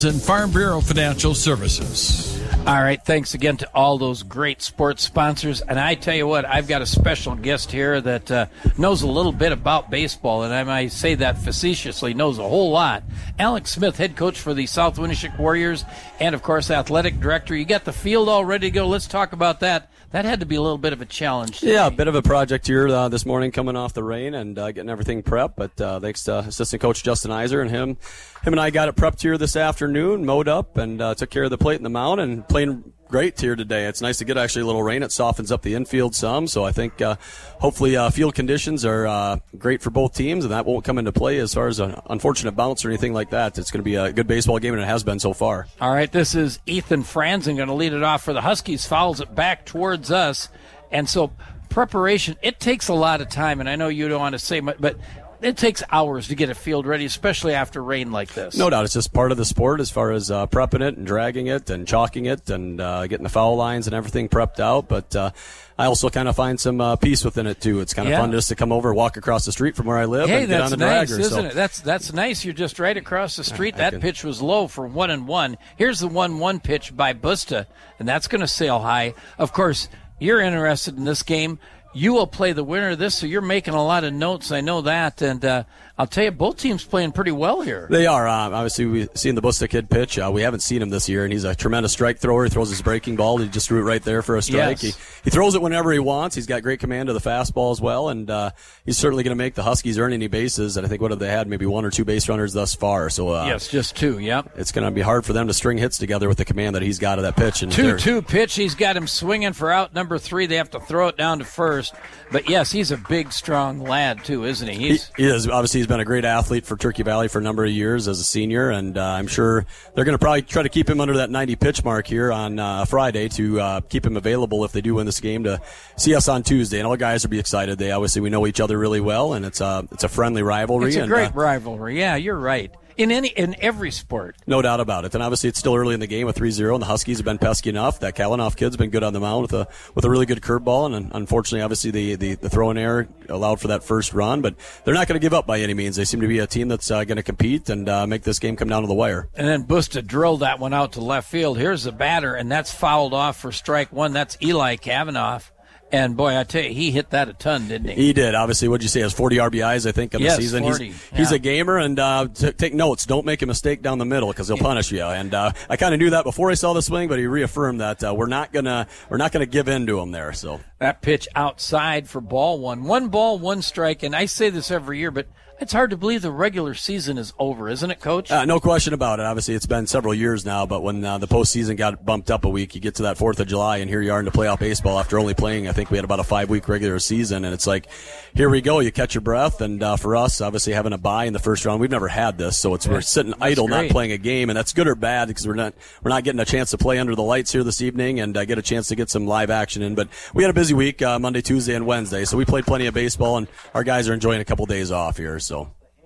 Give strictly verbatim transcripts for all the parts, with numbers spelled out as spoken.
and Farm Bureau Financial Services. All right, thanks again to all those great sports sponsors. And I tell you what, I've got a special guest here that uh, knows a little bit about baseball, and I might say that facetiously, knows a whole lot. Alex Smith, head coach for the South Winneshiek Warriors, and, of course, athletic director. You got the field all ready to go. Let's talk about that. That had to be a little bit of a challenge today. Yeah, a bit of a project here uh, this morning coming off the rain and uh, getting everything prepped. But uh, thanks to assistant coach Justin Iser and him. Him and I got it prepped here this afternoon, mowed up, and uh, took care of the plate and the mound, and playing great here today. It's nice to get actually a little rain. It softens up the infield some, so I think uh, hopefully uh, field conditions are uh, great for both teams, and that won't come into play as far as an unfortunate bounce or anything like that. It's going to be a good baseball game, and it has been so far. All right, this is Ethan Franzen going to lead it off for the Huskies, fouls it back towards us, and so preparation, it takes a lot of time, and I know you don't want to say much, but it takes hours to get a field ready, especially after rain like this. No doubt. It's just part of the sport as far as uh, prepping it and dragging it and chalking it and uh, getting the foul lines and everything prepped out. But uh, I also kind of find some uh, peace within it, too. It's kind of yeah. fun just to come over, walk across the street from where I live hey, and get on the nice, dragger. Isn't so. it? That's that's nice. You're just right across the street. That can... pitch was low for one and one. Here's the one one pitch by Busta, and that's going to sail high. Of course, you're interested in this game. You will play the winner of this, so you're making a lot of notes. I know that, and uh, I'll tell you, both teams playing pretty well here. They are. Um, obviously, we've seen the Busta kid pitch. Uh, we haven't seen him this year, and he's a tremendous strike thrower. He throws his breaking ball. He just threw it right there for a strike. Yes. He, he throws it whenever he wants. He's got great command of the fastball as well, and uh, he's certainly going to make the Huskies earn any bases. And I think what have they had? Maybe one or two base runners thus far. So uh, yes, just two, yep. It's going to be hard for them to string hits together with the command that he's got of that pitch. two two pitch. He's got him swinging for out number three. They have to throw it down to first. But, yes, he's a big, strong lad, too, isn't he? He's he, he is. Obviously, he's been a great athlete for Turkey Valley for a number of years as a senior, and uh, I'm sure they're going to probably try to keep him under that ninety pitch mark here on uh, Friday to uh, keep him available if they do win this game to see us on Tuesday. And all guys will be excited. They obviously we know each other really well, and it's a it's a friendly rivalry. It's a and, great uh, rivalry. Yeah, you're right. In any in every sport. No doubt about it. And obviously it's still early in the game with three zero, and the Huskies have been pesky enough. That Kalanoff kid's been good on the mound with a with a really good curveball, and unfortunately, obviously, the, the, the throw-in error allowed for that first run. But they're not going to give up by any means. They seem to be a team that's uh, going to compete and uh, make this game come down to the wire. And then Busta drilled that one out to left field. Here's the batter, and that's fouled off for strike one. That's Eli Kavanaugh. And, boy, I tell you, he hit that a ton, didn't he? He did. Obviously, what'd you say, has forty R B Is, I think, on yes, the season. forty. He's, yeah. he's a gamer, and uh, t- take notes. Don't make a mistake down the middle because he'll punish you. And uh, I kind of knew that before I saw the swing, but he reaffirmed that uh, we're not gonna we're not gonna give in to him there. So that pitch outside for ball one. One ball, one strike. And I say this every year, but it's hard to believe the regular season is over, isn't it, Coach? Uh, no question about it. Obviously, it's been several years now, but when uh, the postseason got bumped up a week, you get to that fourth of July, and here you are into playoff baseball after only playing, I think we had about a five-week regular season, and it's like, here we go. You catch your breath, and uh, for us, obviously having a bye in the first round, we've never had this, so it's we're sitting that's idle, great. not playing a game, and that's good or bad because we're not we're not getting a chance to play under the lights here this evening and uh, get a chance to get some live action in. But we had a busy week, uh, Monday, Tuesday, and Wednesday, so we played plenty of baseball, and our guys are enjoying a couple days off here, so.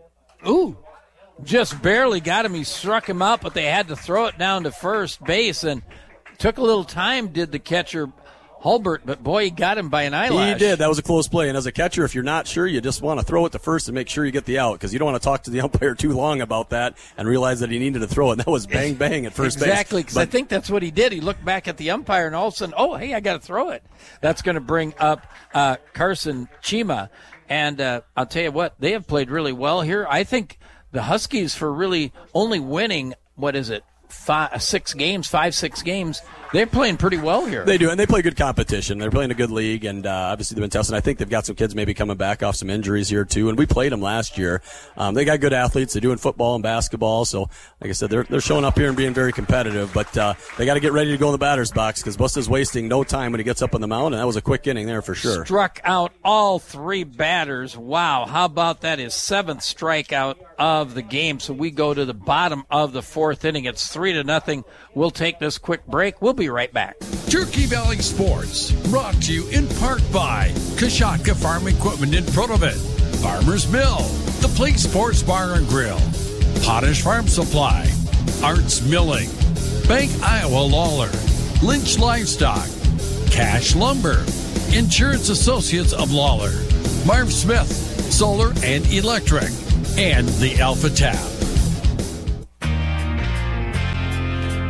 Ooh, just barely got him. He struck him out, but they had to throw it down to first base, and took a little time, did the catcher Hulbert, but boy, he got him by an eyelash. He did. That was a close play. And as a catcher, if you're not sure, you just want to throw it to first and make sure you get the out because you don't want to talk to the umpire too long about that and realize that he needed to throw it. And that was bang, bang at first exactly, base. Exactly, because I think that's what he did. He looked back at the umpire, and all of a sudden, oh, hey, I got to throw it. That's going to bring up uh, Carson Chima. And uh, I'll tell you what, they have played really well here. I think the Huskies, for really only winning, what is it, five, six games, five, six games, they're playing pretty well here. They do, and they play good competition. They're playing a good league, and uh, obviously they've been testing. I think they've got some kids maybe coming back off some injuries here, too, and we played them last year. Um, they got good athletes. They're doing football and basketball, so like I said, they're they're showing up here and being very competitive, but uh, they got to get ready to go in the batter's box because Busta's wasting no time when he gets up on the mound, and that was a quick inning there for sure. Struck out all three batters. Wow, how about that? His seventh strikeout of the game, so we go to the bottom of the fourth inning. It's three to nothing. We'll take this quick break. We'll be right back. Turkey Valley Sports, brought to you in part by Kashatka Farm Equipment in Protovit, Farmers Mill, The Plate Sports Bar and Grill, Potash Farm Supply, Arts Milling, Bank Iowa Lawler, Lynch Livestock, Cash Lumber, Insurance Associates of Lawler, Marv Smith, Solar and Electric, and the Alpha Tap.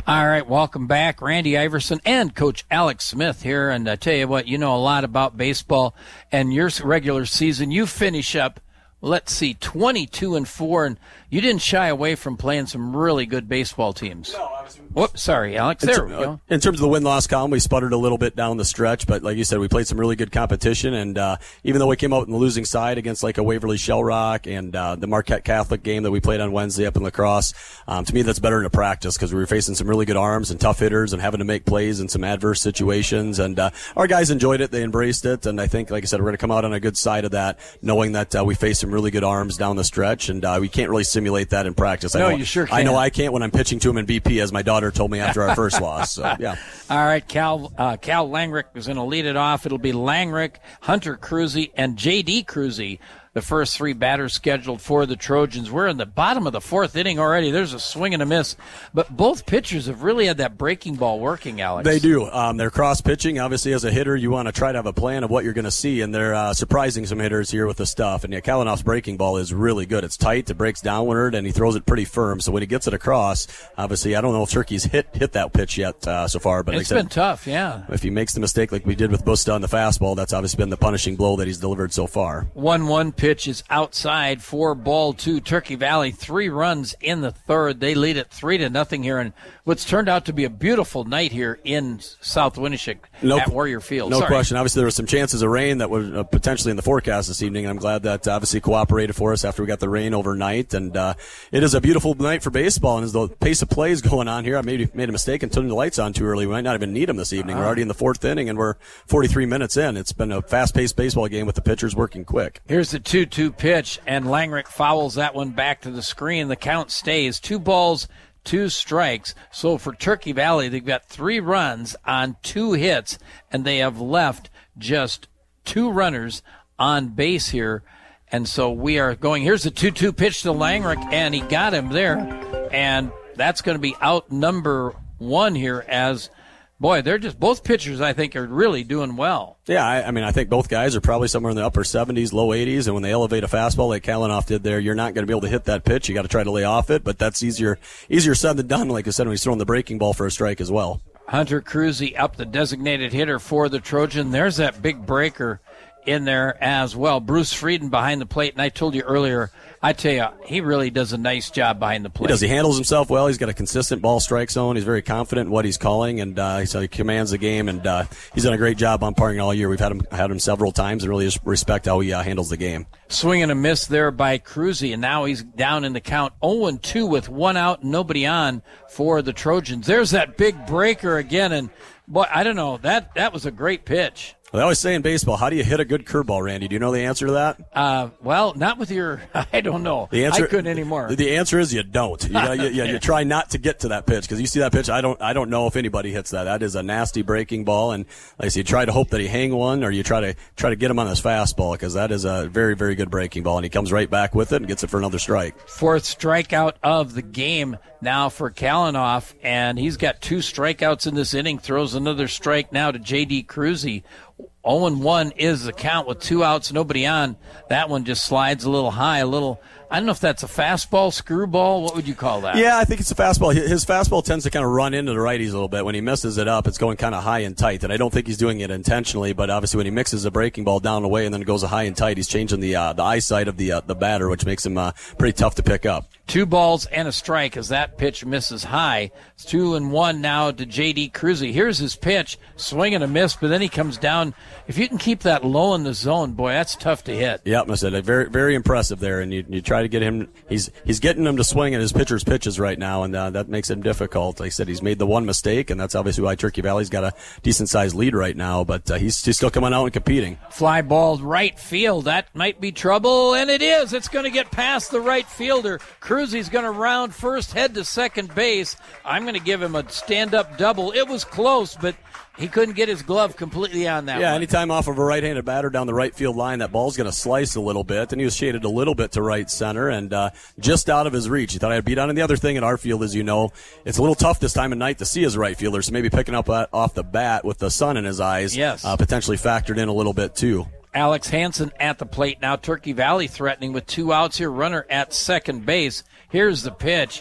All right, welcome back. Randy Iverson and Coach Alex Smith here. And I tell you what, you know a lot about baseball. And your regular season, you finish up, let's see, twenty-two and four, and you didn't shy away from playing some really good baseball teams. No, I was... Whoops, sorry, Alex. There we go. In terms of the win-loss column, we sputtered a little bit down the stretch, but like you said, we played some really good competition, and uh, even though we came out on the losing side against like a Waverly Shell Rock and uh, the Marquette Catholic game that we played on Wednesday up in La Crosse, um, to me that's better than a practice because we were facing some really good arms and tough hitters and having to make plays in some adverse situations, and uh, our guys enjoyed it. They embraced it, and I think, like I said, we're going to come out on a good side of that, knowing that uh, we faced some really good arms down the stretch, and uh, we can't really simulate that in practice. I no, know, you sure can. I know I can't when I'm pitching to him in B P, as my daughter told me after our first loss. So, yeah. All right, Cal uh, Cal Langrick is going to lead it off. It'll be Langrick, Hunter Cruzy, and J D Cruzy, the first three batters scheduled for the Trojans. We're in the bottom of the fourth inning already. There's a swing and a miss. But both pitchers have really had that breaking ball working, Alex. They do. Um, they're cross-pitching. Obviously, as a hitter, you want to try to have a plan of what you're going to see, and they're uh, surprising some hitters here with the stuff. And yeah, Kalanoff's breaking ball is really good. It's tight, it breaks downward, and he throws it pretty firm. So when he gets it across, obviously, I don't know if Turkey's hit hit that pitch yet uh, so far. But it's like I said, been tough, yeah. If he makes the mistake like we did with Busta on the fastball, that's obviously been the punishing blow that he's delivered so far. one one pitch is outside. Four ball two. Turkey Valley, three runs in the third. They lead it three to nothing here, and what's turned out to be a beautiful night here in South Winneshiek no, at Warrior Field. No Sorry. question. Obviously, there were some chances of rain that were uh, potentially in the forecast this evening, and I'm glad that uh, obviously cooperated for us after we got the rain overnight. And uh, it is a beautiful night for baseball, and as the pace of play is going on here, I made made a mistake and turned the lights on too early. We might not even need them this evening. Uh-huh. We're already in the fourth inning, and we're forty-three minutes in. It's been a fast-paced baseball game with the pitchers working quick. Here's the two two pitch, and Langrick fouls that one back to the screen. The count stays two balls, two strikes. So for Turkey Valley, they've got three runs on two hits, and they have left just two runners on base here. And so we are going, here's the two two pitch to Langrick, and he got him there. And that's going to be out number one here as, boy, they're just, both pitchers, I think, are really doing well. Yeah, I, I mean, I think both guys are probably somewhere in the upper seventies, low eighties, and when they elevate a fastball like Kalanoff did there, you're not going to be able to hit that pitch. You got to try to lay off it, but that's easier easier said than done, like I said, when he's throwing the breaking ball for a strike as well. Hunter Cruzy up, the designated hitter for the Trojan. There's that big breaker in there as well. Bruce Frieden behind the plate, and I told you earlier, I tell you, he really does a nice job behind the plate. He does. He handles himself well. He's got a consistent ball strike zone. He's very confident in what he's calling, and uh, so he commands the game, and uh, he's done a great job umpiring all year. We've had him had him several times and really just respect how he uh, handles the game. Swing and a miss there by Cruzy, and now he's down in the count oh and two with one out and nobody on for the Trojans. There's that big breaker again, and boy, I don't know, that, that was a great pitch. Well, I always say in baseball, how do you hit a good curveball, Randy? Do you know the answer to that? Uh, well, not with your, I don't know. The answer, I couldn't anymore. The answer is you don't. You, gotta, you, you, you try not to get to that pitch because you see that pitch. I don't I don't know if anybody hits that. That is a nasty breaking ball, and like I say, you try to hope that he hang one, or you try to try to get him on his fastball because that is a very, very good breaking ball, and he comes right back with it and gets it for another strike. Fourth strikeout of the game now for Kalanoff, and he's got two strikeouts in this inning, throws another strike now to J D Cruzy. oh and one is the count with two outs, nobody on. That one just slides a little high, a little, I don't know if that's a fastball, screwball, what would you call that? Yeah, I think it's a fastball. His fastball tends to kind of run into the righties a little bit. When he misses it up, it's going kind of high and tight, and I don't think he's doing it intentionally, but obviously when he mixes a breaking ball down the way and then it goes high and tight, he's changing the uh, the eyesight of the uh, the batter, which makes him uh, pretty tough to pick up. Two balls and a strike as that pitch misses high. It's two and one now to J D Cruzy. Here's his pitch, swing and a miss, but then he comes down. If you can keep that low in the zone, boy, that's tough to hit. Yep, I said very very impressive there, and you you try to get him. He's he's getting him to swing at his pitcher's pitches right now, and uh, that makes him difficult. Like I said, he's made the one mistake, and that's obviously why Turkey Valley's got a decent sized lead right now. But uh, he's he's still coming out and competing. Fly ball right field. That might be trouble, and it is. It's going to get past the right fielder. Cruzy's going to round first, head to second base. I'm going to give him a stand-up double. It was close, but he couldn't get his glove completely on that Yeah, one. anytime off of a right-handed batter down the right field line, that ball's going to slice a little bit, and he was shaded a little bit to right center and uh, just out of his reach. He thought I'd beat on. And the other thing at our field, as you know, it's a little tough this time of night to see his right fielder, so maybe picking up uh, off the bat with the sun in his eyes yes. uh, potentially factored in a little bit too. Alex Hansen at the plate now. Turkey Valley threatening with two outs here. Runner at second base. Here's the pitch.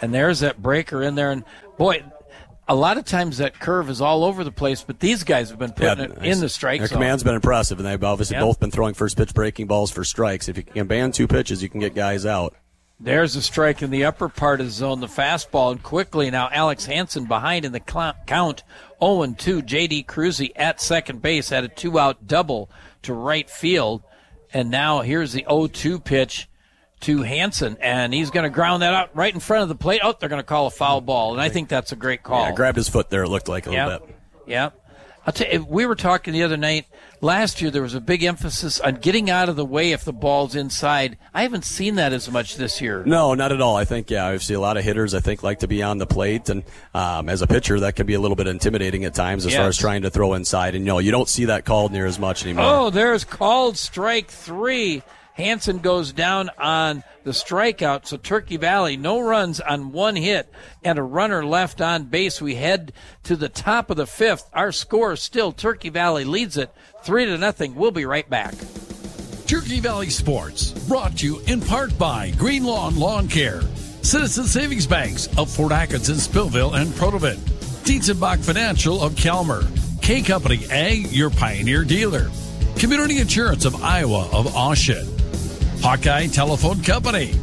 And there's that breaker in there. And, boy, a lot of times that curve is all over the place, but these guys have been putting yeah, it in the strike Their zone. Their command's been impressive, and they've obviously yep. both been throwing first-pitch breaking balls for strikes. If you can ban two pitches, you can get guys out. There's a strike in the upper part of the zone, the fastball, and quickly now Alex Hansen behind in the count, oh and two. J D. Cruzy at second base had a two-out double to right field, and now here's the oh two pitch to Hansen, and he's going to ground that out right in front of the plate. Oh, they're going to call a foul ball, and I think that's a great call. Yeah, grabbed his foot there, it looked like a yep. little bit. Yep. I'll tell you, we were talking the other night. Last year there was a big emphasis on getting out of the way if the ball's inside. I haven't seen that as much this year. No, not at all. I think, yeah, I see a lot of hitters, I think, like to be on the plate. And um, as a pitcher, that can be a little bit intimidating at times as yes. far as trying to throw inside. And, you know, you don't see that called near as much anymore. Oh, there's called strike three. Hansen goes down on the strikeout, so Turkey Valley, no runs on one hit and a runner left on base. We head to the top of the fifth. Our score still, Turkey Valley leads it three to nothing. We'll be right back. Turkey Valley Sports, brought to you in part by Green Lawn Lawn Care, Citizen Savings Banks of Fort Atkinson, Spillville, and Protovit, Tietzenbach Financial of Kelmer, K Company Ag, your Pioneer dealer, Community Insurance of Iowa of Oshet, Hawkeye Telephone Company,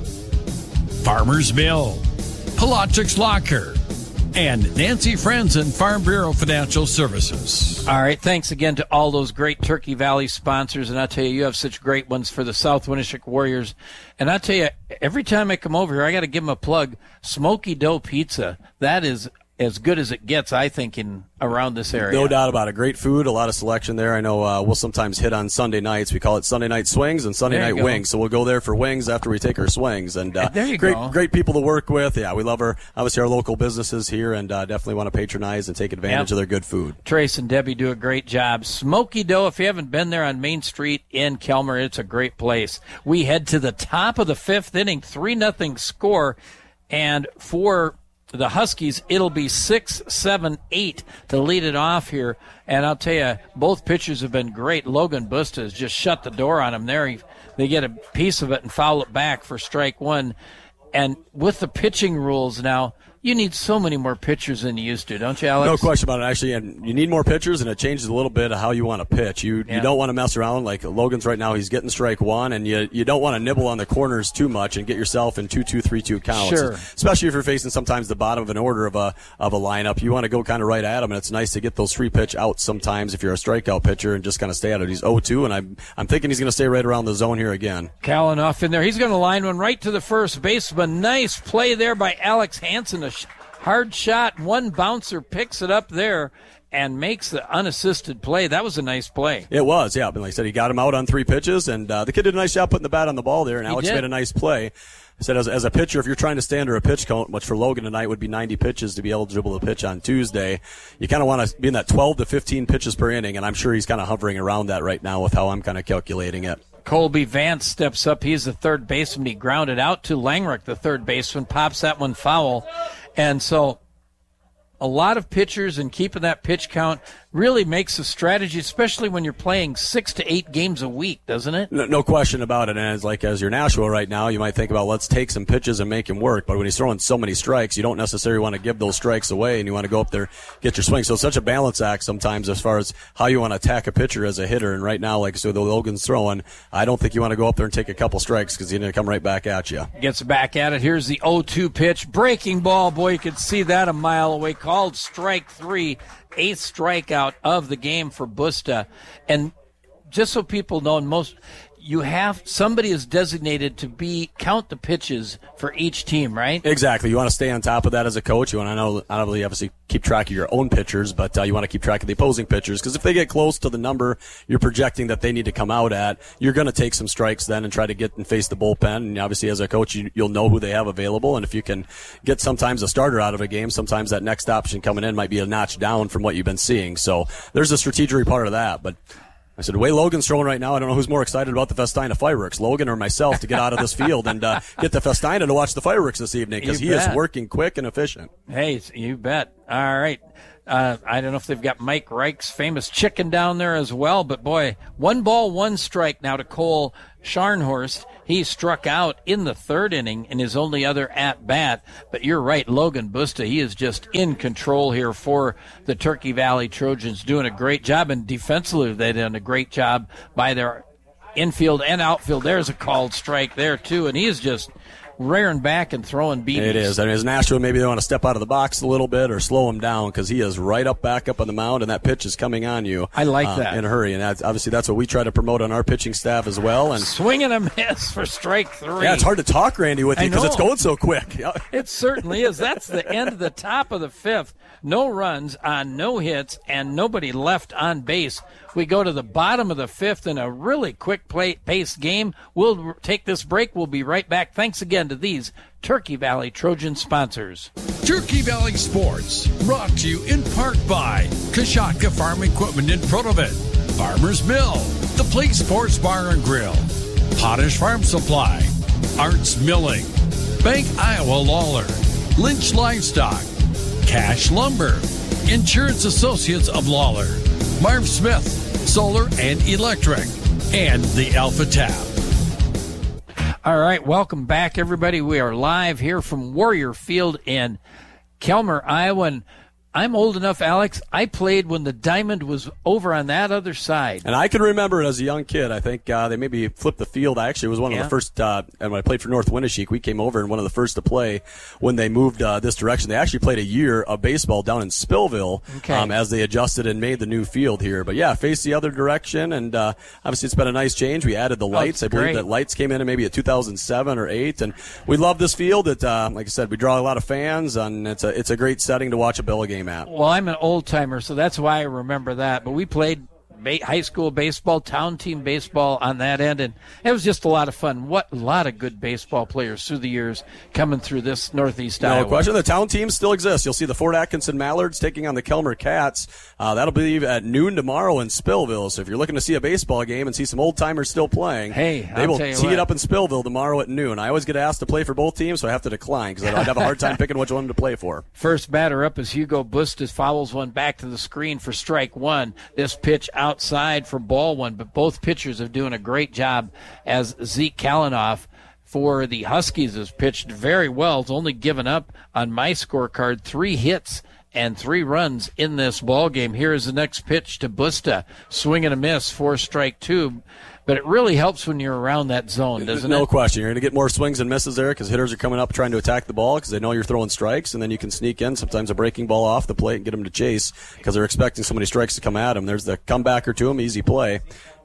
Farmers Mill, Halachic's Locker, and Nancy Franzen Farm Bureau Financial Services. All right, thanks again to all those great Turkey Valley sponsors, and I'll tell you, you have such great ones for the South Winneshiek Warriors. And I'll tell you, every time I come over here, I got to give them a plug. Smoky Dough Pizza, that is as good as it gets, I think, in around this area. No doubt about it. Great food, a lot of selection there. I know uh, we'll sometimes hit on Sunday nights. We call it Sunday night swings and Sunday night go. wings. So we'll go there for wings after we take our swings. And uh, there you great, go. Great people to work with. Yeah, we love our obviously our local businesses here, and uh, definitely want to patronize and take advantage yep. of their good food. Trace and Debbie do a great job. Smoky Dough, if you haven't been there on Main Street in Kelmer, it's a great place. We head to the top of the fifth inning, three nothing score, and for the Huskies, it'll be six, seven, eight to lead it off here. And I'll tell you, both pitchers have been great. Logan Busta has just shut the door on him there. He, they get a piece of it and foul it back for strike one. And with the pitching rules now, you need so many more pitchers than you used to, don't you, Alex? No question about it, actually. And you need more pitchers, and it changes a little bit of how you want to pitch. You yeah. you don't want to mess around. Like Logan's right now, he's getting strike one, and you you don't want to nibble on the corners too much and get yourself in two two, three two counts. Sure. Especially if you're facing sometimes the bottom of an order of a of a lineup. You want to go kind of right at him, and it's nice to get those three pitch outs sometimes if you're a strikeout pitcher and just kind of stay at it. He's oh two, and I'm, I'm thinking he's going to stay right around the zone here again. Kalanoff in there. He's going to line one right to the first baseman. Nice play there by Alex Hansen. A sh- hard shot. One bouncer picks it up there and makes the unassisted play. That was a nice play. It was, yeah. But like I said, he got him out on three pitches, and uh, the kid did a nice job putting the bat on the ball there, and he Alex did. made a nice play. I said, as, as a pitcher, if you're trying to stay under a pitch count, which for Logan tonight would be ninety pitches to be eligible to pitch on Tuesday, you kind of want to be in that twelve to fifteen pitches per inning, and I'm sure he's kind of hovering around that right now with how I'm kind of calculating it. Colby Vance steps up. He's the third baseman. He grounded out to Langrick, the third baseman, pops that one foul. And so a lot of pitchers, and keeping that pitch count really makes a strategy, especially when you're playing six to eight games a week, doesn't it? No, no question about it. And as like as your Nashua right now, you might think about let's take some pitches and make him work. But when he's throwing so many strikes, you don't necessarily want to give those strikes away, and you want to go up there, get your swing. So it's such a balance act sometimes as far as how you want to attack a pitcher as a hitter. And right now, like so the Logan's throwing, I don't think you want to go up there and take a couple strikes because he's going to come right back at you. Gets back at it. Here's the oh two pitch. Breaking ball. Boy, you could see that a mile away. Called strike three. Eighth strikeout of the game for Busta. And just so people know, most you have somebody is designated to be count the pitches for each team, right? Exactly. You want to stay on top of that as a coach. You want to know, obviously, obviously keep track of your own pitchers, but uh, you want to keep track of the opposing pitchers because if they get close to the number you're projecting that they need to come out at, you're going to take some strikes then and try to get and face the bullpen. And obviously, as a coach, you, you'll know who they have available. And if you can get sometimes a starter out of a game, sometimes that next option coming in might be a notch down from what you've been seeing. So there's a strategery part of that, but. I said, the way Logan's throwing right now, I don't know who's more excited about the Festina fireworks, Logan or myself, to get out of this field and uh, get the Festina to watch the fireworks this evening because he bet. is working quick and efficient. Hey, you bet. All right. Uh, I don't know if they've got Mike Reich's famous chicken down there as well, but boy, one ball, one strike now to Cole Scharnhorst. He struck out in the third inning in his only other at-bat. But you're right, Logan Busta, he is just in control here for the Turkey Valley Trojans, doing a great job. And defensively, they've done a great job by their infield and outfield. There's a called strike there, too, and he is just rearing back and throwing beats. It is. I mean, as an Astro, maybe they want to step out of the box a little bit or slow him down because he is right up back up on the mound, and that pitch is coming on you. I like uh, that. In a hurry, and that's, obviously that's what we try to promote on our pitching staff as well. And swing and a miss for strike three. Yeah, it's hard to talk, Randy, with you because it's going so quick. It certainly is. That's the end of the top of the fifth. No runs on no hits and nobody left on base. We go to the bottom of the fifth in a really quick play, paced game. We'll take this break. We'll be right back. Thanks again to these Turkey Valley Trojan sponsors. Turkey Valley Sports, brought to you in part by Kashatka Farm Equipment in Protovit, Farmers Mill, The Place Sports Bar and Grill, Potash Farm Supply, Arts Milling, Bank Iowa Lawler, Lynch Livestock, Cash Lumber, Insurance Associates of Lawler, Marv Smith, Solar and Electric, and the Alpha Tap. All right, welcome back, everybody. We are live here from Warrior Field in Kelmer, Iowa. And I'm old enough, Alex, I played when the diamond was over on that other side. And I can remember it as a young kid. I think uh, they maybe flipped the field. I actually was one yeah. of the first, uh, and when I played for North Winneshiek, we came over and one of the first to play when they moved uh, this direction. They actually played a year of baseball down in Spillville okay. um, as they adjusted and made the new field here. But, yeah, face the other direction, and uh, obviously it's been a nice change. We added the lights. Oh, I believe great. that lights came in in maybe at two thousand seven or eight, and we love this field. It, uh, like I said, we draw a lot of fans, and it's a, it's a great setting to watch a Bella game at. Well, I'm an old timer, so that's why I remember that. But we played ba- high school baseball, town team baseball on that end, and it was just a lot of fun. What a lot of good baseball players through the years coming through this Northeast no Iowa. No question. The town teams still exist. You'll see the Fort Atkinson Mallards taking on the Kelmer Cats. Uh, that'll be at noon tomorrow in Spillville. So if you're looking to see a baseball game and see some old timers still playing, hey, they I'll will tell you tee what. it up in Spillville tomorrow at noon. I always get asked to play for both teams, so I have to decline because I'd have a hard time picking which one to play for. First batter up is Hugo Bustos, fouls one back to the screen for strike one. This pitch outside for ball one, but both pitchers are doing a great job as Zeke Kalanoff for the Huskies has pitched very well. It's only given up on my scorecard three hits and three runs in this ball game. Here is the next pitch to Busta. Swing and a miss for strike two. But it really helps when you're around that zone, doesn't no it? No question. You're going to get more swings and misses there because hitters are coming up trying to attack the ball because they know you're throwing strikes, and then you can sneak in sometimes a breaking ball off the plate and get them to chase because they're expecting so many strikes to come at them. There's the comebacker to them, easy play.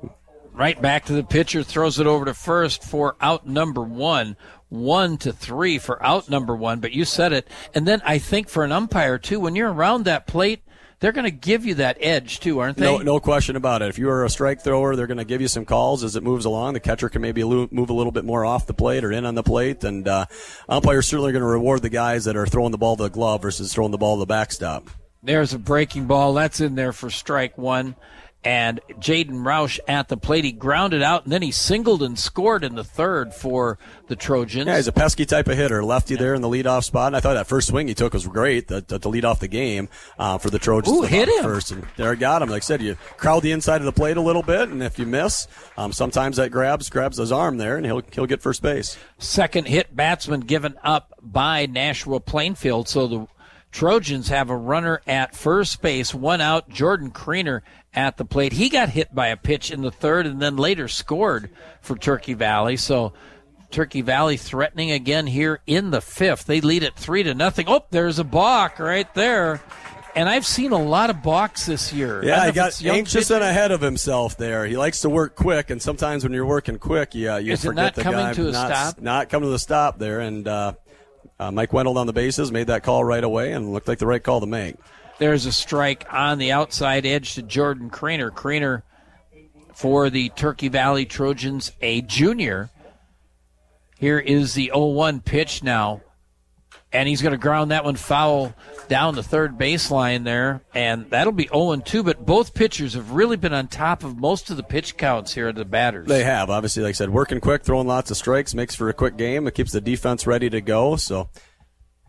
Right back to the pitcher, throws it over to first for out number one. One to three for out number one, but you said it. And then I think for an umpire, too, when you're around that plate, they're going to give you that edge, too, aren't they? No, no question about it. If you are a strike thrower, they're going to give you some calls as it moves along. The catcher can maybe move a little bit more off the plate or in on the plate, and uh, umpires certainly going to reward the guys that are throwing the ball to the glove versus throwing the ball to the backstop. There's a breaking ball. That's in there for strike one. And Jaden Roush at the plate. He grounded out, and then he singled and scored in the third for the Trojans. Yeah, he's a pesky type of hitter. Lefty there in the leadoff spot. And I thought that first swing he took was great to, to lead off the game uh, for the Trojans. Ooh, hit him. First. And there it got him. Like I said, you crowd the inside of the plate a little bit, and if you miss, um, sometimes that grabs grabs his arm there, and he'll he'll get first base. Second hit batsman given up by Nashua Plainfield, so the Trojans have a runner at first base, one out. Jordan Kriener at the plate. He got hit by a pitch in the third and then later scored for Turkey Valley. So Turkey Valley threatening again here in the fifth. They lead it three to nothing. Oh, there's a balk right there. And I've seen a lot of balks this year. Yeah, he got pitchers. anxious and ahead of himself there. He likes to work quick, and sometimes when you're working quick, you, uh, you Is it forget not the coming guy. to a not, stop? Not coming to the stop there, and uh, uh, Mike Wendell on the bases made that call right away and looked like the right call to make. There's a strike on the outside edge to Jordan Kriener. Kriener for the Turkey Valley Trojans, a junior. Here is the oh one pitch now. And he's going to ground that one foul down the third baseline there. And that'll be oh two. But both pitchers have really been on top of most of the pitch counts here at the batters. They have. Obviously, like I said, working quick, throwing lots of strikes, makes for a quick game. It keeps the defense ready to go. So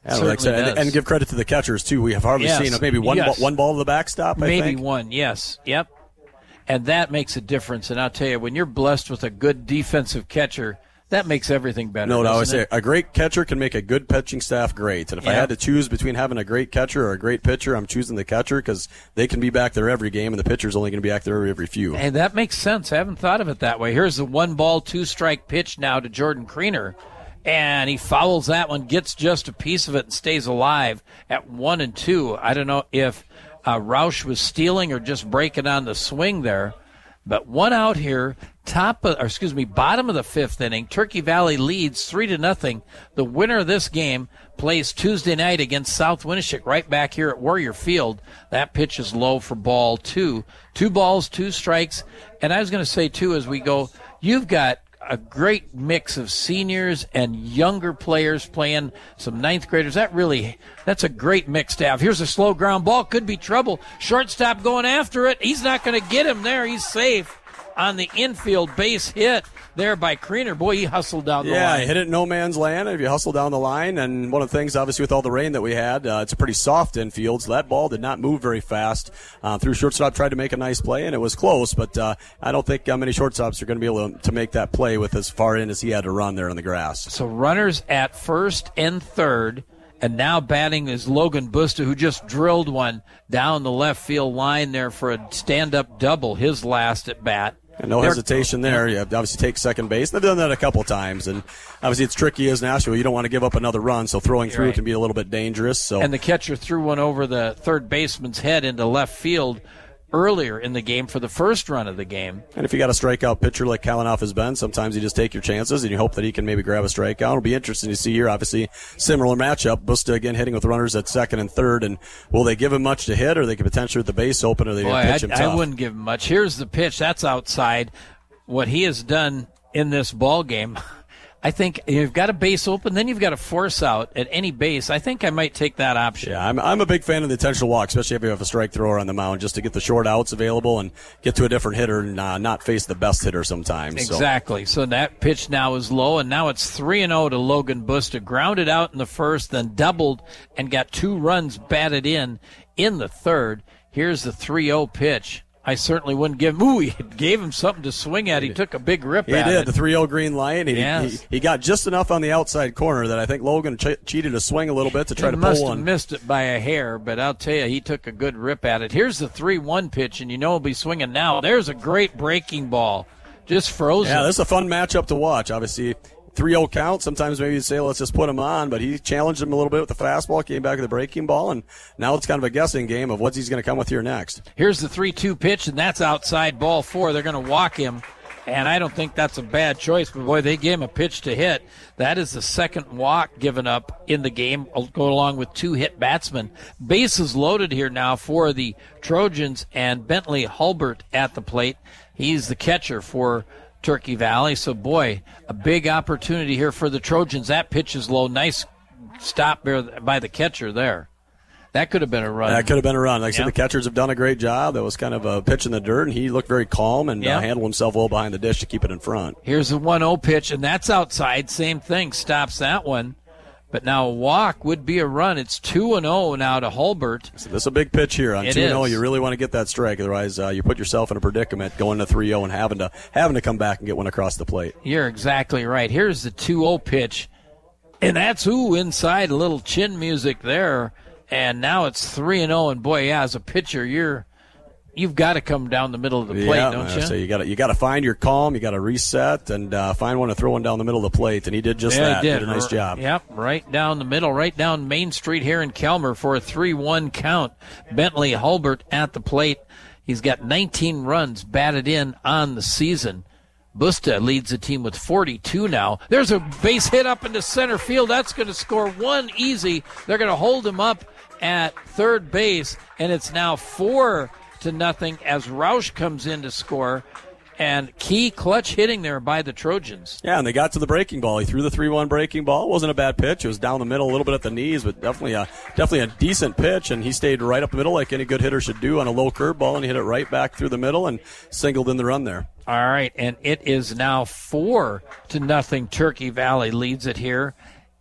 Yeah, like I said, and, and give credit to the catchers, too. We have hardly yes. seen maybe one, yes. ball, one ball to the backstop, I Maybe think. one, yes. Yep. And that makes a difference. And I'll tell you, when you're blessed with a good defensive catcher, that makes everything better. No, I would say it? a great catcher can make a good pitching staff great. And if yeah. I had to choose between having a great catcher or a great pitcher, I'm choosing the catcher because they can be back there every game, and the pitcher's only going to be back there every, every few. And that makes sense. I haven't thought of it that way. Here's the one ball, two strike pitch now to Jordan Creener. And he fouls that one, gets just a piece of it, and stays alive at one and two. I don't know if uh, Roush was stealing or just breaking on the swing there. But one out here, top of, or excuse me, bottom of the fifth inning. Turkey Valley leads three to nothing. The winner of this game plays Tuesday night against South Winneshiek right back here at Warrior Field. That pitch is low for ball two. Two balls, two strikes. And I was going to say, too, as we go, you've got a great mix of seniors and younger players playing, some ninth graders. That really, that's a great mix to have. Here's a slow ground ball. Could be trouble. Shortstop going after it. He's not going to get him there. He's safe on the infield base hit there by Creener. Boy, he hustled down the yeah, line. Yeah, hit it in no man's land if you hustle down the line. And one of the things, obviously, with all the rain that we had, uh, it's a pretty soft infield, so that ball did not move very fast. Uh, through shortstop, tried to make a nice play, and it was close, but uh, I don't think uh, many shortstops are going to be able to, to make that play with as far in as he had to run there on the grass. So runners at first and third. And now batting is Logan Busta, who just drilled one down the left field line there for a stand-up double, his last at bat. And no They're, hesitation there. You have to obviously take second base. They've done that a couple times, and obviously it's tricky as Nashville. You don't want to give up another run, so throwing through right. can be a little bit dangerous. So, and the catcher threw one over the third baseman's head into left field earlier in the game for the first run of the game. And if you got a strikeout pitcher like Kalanoff has been, sometimes you just take your chances and you hope that he can maybe grab a strikeout. It'll be interesting to see here. Obviously, similar matchup. Busta again hitting with runners at second and third. And will they give him much to hit, or they could potentially with the base open, or they Boy, pitch him I, tough? I wouldn't give him much. Here's the pitch. That's outside. What he has done in this ball game, I think you've got a base open, then you've got a force out at any base. I think I might take that option. Yeah, I'm I'm a big fan of the intentional walk, especially if you have a strike thrower on the mound, just to get the short outs available and get to a different hitter and uh, not face the best hitter sometimes. Exactly. So. so that pitch now is low, and now it's three and oh to Logan Busta. Grounded out in the first, then doubled and got two runs batted in in the third. Here's the three oh pitch. I certainly wouldn't give him. Ooh, he gave him something to swing at. He took a big rip he at did, it. He did, the three oh green light. He, yes. he, he got just enough on the outside corner that I think Logan ch- cheated a swing a little bit to try he to must pull have one. missed it by a hair, but I'll tell you, he took a good rip at it. Here's the three one pitch, and you know he'll be swinging now. There's a great breaking ball. Just frozen. Yeah, this is a fun matchup to watch. Obviously, three oh count. Sometimes maybe you'd say, let's just put him on, but he challenged him a little bit with the fastball, came back with the breaking ball, and now it's kind of a guessing game of what he's going to come with here next. Here's the three two pitch, and that's outside ball four. They're going to walk him, and I don't think that's a bad choice, but boy, they gave him a pitch to hit. That is the second walk given up in the game, go along with two hit batsmen. Bases loaded here now for the Trojans, and Bentley Hulbert at the plate. He's the catcher for Turkey Valley. So, boy, a big opportunity here for the Trojans. That pitch is low. Nice stop there by the catcher there. That could have been a run. That could have been a run. Like I yeah. said, the catchers have done a great job. That was kind of a pitch in the dirt, and he looked very calm and yeah. uh, handled himself well behind the dish to keep it in front. Here's a one oh pitch, and that's outside. Same thing. Stops that one. But now a walk would be a run. It's two and oh now to Hulbert. So this is a big pitch here. On it two and oh, is. you really want to get that strike. Otherwise, uh, you put yourself in a predicament going to three oh and having to having to come back and get one across the plate. You're exactly right. Here's the two oh pitch. And that's, ooh, inside, a little chin music there. And now it's three and oh. And, boy, yeah, as a pitcher, you're – you've got to come down the middle of the plate, yeah, don't man, you? So you got to you got to find your calm, you got to reset, and uh, find one to throw one down the middle of the plate, and he did just yeah, that. He did. did a nice job. Yep, right down the middle, right down Main Street here in Kelmer for a three one count. Bentley Hulbert at the plate. He's got nineteen runs batted in on the season. Busta leads the team with forty-two now. There's a base hit up into center field. That's going to score one easy. They're going to hold him up at third base, and it's now four to nothing as Roush comes in to score, and key clutch hitting there by the Trojans. Yeah, and they got to the breaking ball. He threw the three one breaking ball. It wasn't a bad pitch. It was down the middle, a little bit at the knees, but definitely a definitely a decent pitch, and he stayed right up the middle like any good hitter should do on a low curve ball, and he hit it right back through the middle and singled in the run there. All right, and it is now four to nothing. Turkey Valley leads it here.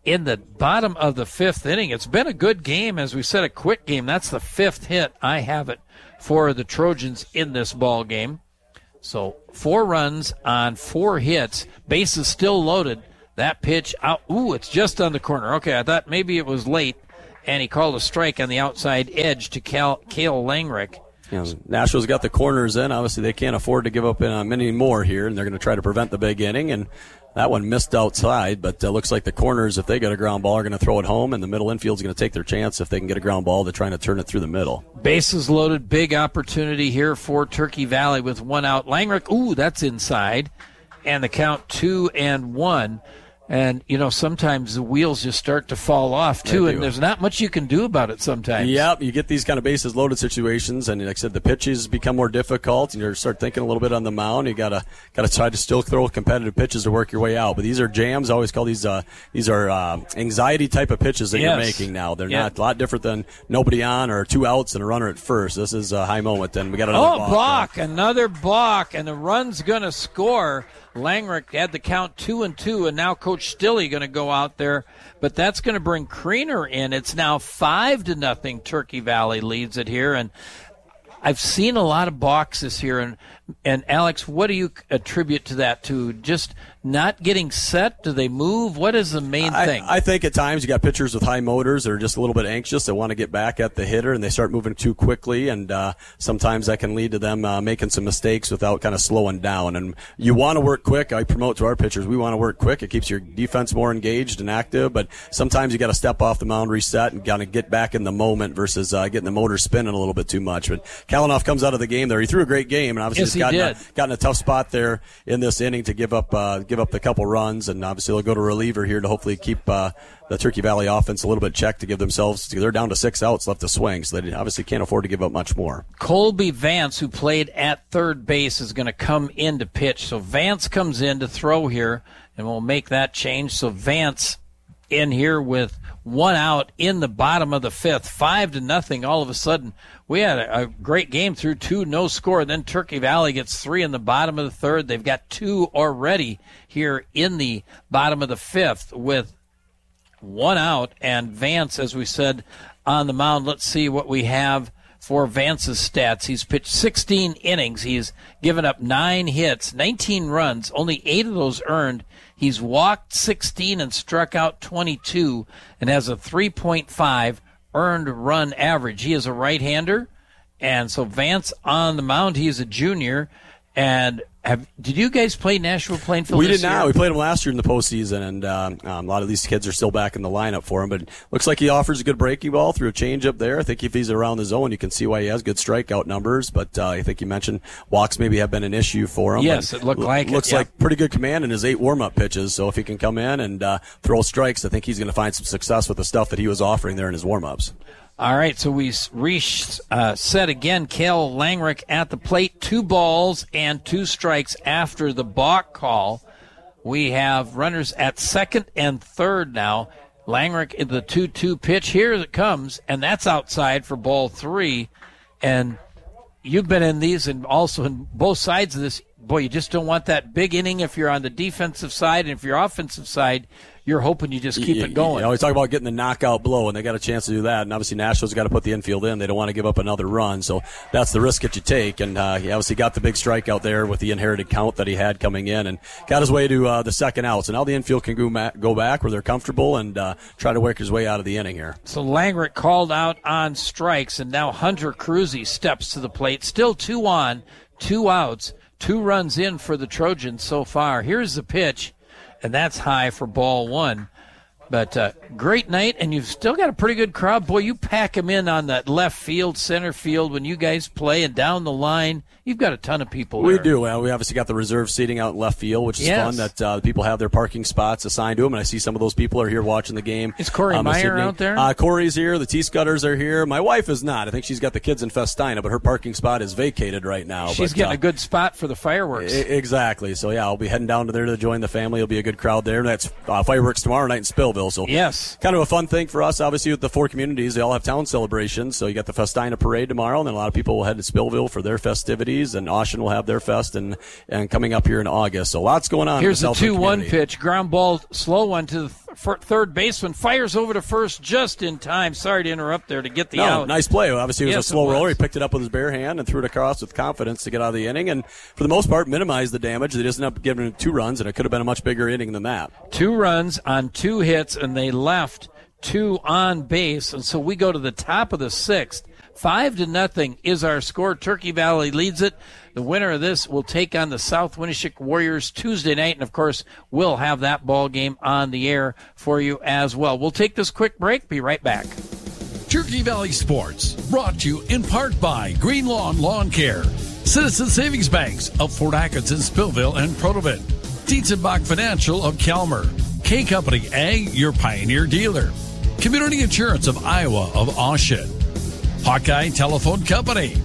in the bottom of the fifth inning. It's been a good game, as we said, a quick game. That's the fifth hit. I have it for the Trojans in this ball game. So four runs on four hits. Bases still loaded. That pitch out. Ooh, it's just on the corner. Okay, I thought maybe it was late, and he called a strike on the outside edge to Cal, Cale Langrick. You know, Nashville's got the corners in. Obviously, they can't afford to give up uh, many more here, and they're going to try to prevent the big inning. And that one missed outside, but uh, looks like the corners, if they get a ground ball, are going to throw it home, and the middle infield's going to take their chance if they can get a ground ball to trying to turn it through the middle. Bases loaded, big opportunity here for Turkey Valley with one out. Langrick, ooh, that's inside, and the count two and one. And, you know, sometimes the wheels just start to fall off, too, and there's not much you can do about it sometimes. Yep, you get these kind of bases-loaded situations, and like I said, the pitches become more difficult, and you start thinking a little bit on the mound. You gotta gotta try to still throw competitive pitches to work your way out. But these are jams. I always call these uh, these are uh, anxiety type of pitches that yes. you're making now. They're yep. not a lot different than nobody on or two outs and a runner at first. This is a high moment, and we got another oh, balk. balk, another balk, and the run's going to score. Langrick had the count two and two, and now Coach Stilley going to go out there, but that's going to bring Kriener in. It's now five to nothing. Turkey Valley leads it here, and I've seen a lot of balks this year. And and Alex, what do you attribute to that? To just not getting set? Do they move? What is the main I, thing? I think at times you got pitchers with high motors that are just a little bit anxious. They want to get back at the hitter, and they start moving too quickly, and uh, sometimes that can lead to them uh, making some mistakes without kind of slowing down. And you want to work quick. I promote to our pitchers, we want to work quick. It keeps your defense more engaged and active, but sometimes you got to step off the mound, reset, and kind of get back in the moment versus uh, getting the motor spinning a little bit too much. But Kalanoff comes out of the game there. He threw a great game, and obviously yes, he's gotten did. a, gotten a tough spot there in this inning to give up uh, give up the couple runs, and obviously they'll go to reliever here to hopefully keep uh, the Turkey Valley offense a little bit checked to give themselves. They're down to six outs left to swing, so they obviously can't afford to give up much more. Colby Vance, who played at third base, is going to come in to pitch. So Vance comes in to throw here, and we'll make that change. So Vance in here with one out in the bottom of the fifth, five to nothing. All of a sudden, we had a, a great game through two, no score. Then Turkey Valley gets three in the bottom of the third. They've got two already here in the bottom of the fifth with one out. And Vance, as we said, on the mound. Let's see what we have for Vance's stats. He's pitched sixteen innings. He's given up nine hits, nineteen runs, only eight of those earned. He's walked sixteen and struck out twenty-two and has a three point five earned run average. He is a right-hander, and so Vance on the mound, he is a junior. And have did you guys play Nashville Plainfield We this did not. year? We played him last year in the postseason, and um, um, a lot of these kids are still back in the lineup for him. But it looks like he offers a good breaking ball through a changeup there. I think if he's around the zone, you can see why he has good strikeout numbers. But uh, I think you mentioned walks maybe have been an issue for him. Yes, but it looked like looks it. Looks like pretty good command in his eight warm-up pitches. So if he can come in and uh, throw strikes, I think he's going to find some success with the stuff that he was offering there in his warm-ups. All right, so we reset uh, again. Cale Langrick at the plate, two balls and two strikes after the balk call. We have runners at second and third now. Langrick in the two two pitch. Here it comes, and that's outside for ball three. And you've been in these and also in both sides of this. Boy, you just don't want that big inning if you're on the defensive side, and if you're offensive side, you're hoping you just keep you, it going. You always talk about getting the knockout blow, and they got a chance to do that. And obviously Nashville's got to put the infield in. They don't want to give up another run, so that's the risk that you take. And uh, he obviously got the big strikeout there with the inherited count that he had coming in, and got his way to uh, the second out. So now the infield can go, ma- go back where they're comfortable and uh, try to work his way out of the inning here. So Langrick called out on strikes, and now Hunter Cruzy steps to the plate. Still two on, two outs, two runs in for the Trojans so far. Here's the pitch, and that's high for ball one. But uh, great night, and you've still got a pretty good crowd. Boy, you pack them in on that left field, center field when you guys play, and down the line, you've got a ton of people We there. do. Well, we obviously got the reserve seating out in left field, which is Yes. fun that uh, people have their parking spots assigned to them, and I see some of those people are here watching the game. Is Corey um, this Meyer evening. out there? Uh, Corey's here. The T-Scutters are here. My wife is not. I think she's got the kids in Festina, but her parking spot is vacated right now. She's but, getting uh, a good spot for the fireworks. I- exactly. So, yeah, I'll be heading down to there to join the family. It'll be a good crowd there. That's uh, fireworks tomorrow night in Spillville. So Yes. kind of a fun thing for us, obviously, with the four communities. They all have town celebrations. So you got the Festina Parade tomorrow, and then a lot of people will head to Spillville for their festivities, and Austin will have their fest and, and coming up here in August. So lots going on. Here's in the the two one community. pitch. Ground ball, slow one to the, for third baseman fires over to first just in time. Sorry to interrupt there to get the no, out. Nice play. Obviously, it was Yes, a slow it was. roller. He picked it up with his bare hand and threw it across with confidence to get out of the inning. And for the most part, minimized the damage. They just ended up giving it two runs, and it could have been a much bigger inning than that. Two runs on two hits, and they left two on base. And so we go to the top of the sixth. Five to nothing is our score. Turkey Valley leads it. The winner of this will take on the South Winneshiek Warriors Tuesday night, and of course, we'll have that ball game on the air for you as well. We'll take this quick break. Be right back. Turkey Valley Sports, brought to you in part by Green Lawn Lawn Care, Citizen Savings Banks of Fort Atkinson, Spillville, and Protovin, Dietzenbach Financial of Kelmer, K Company Ag, your pioneer dealer, Community Insurance of Iowa of Austin, Hawkeye Telephone Company,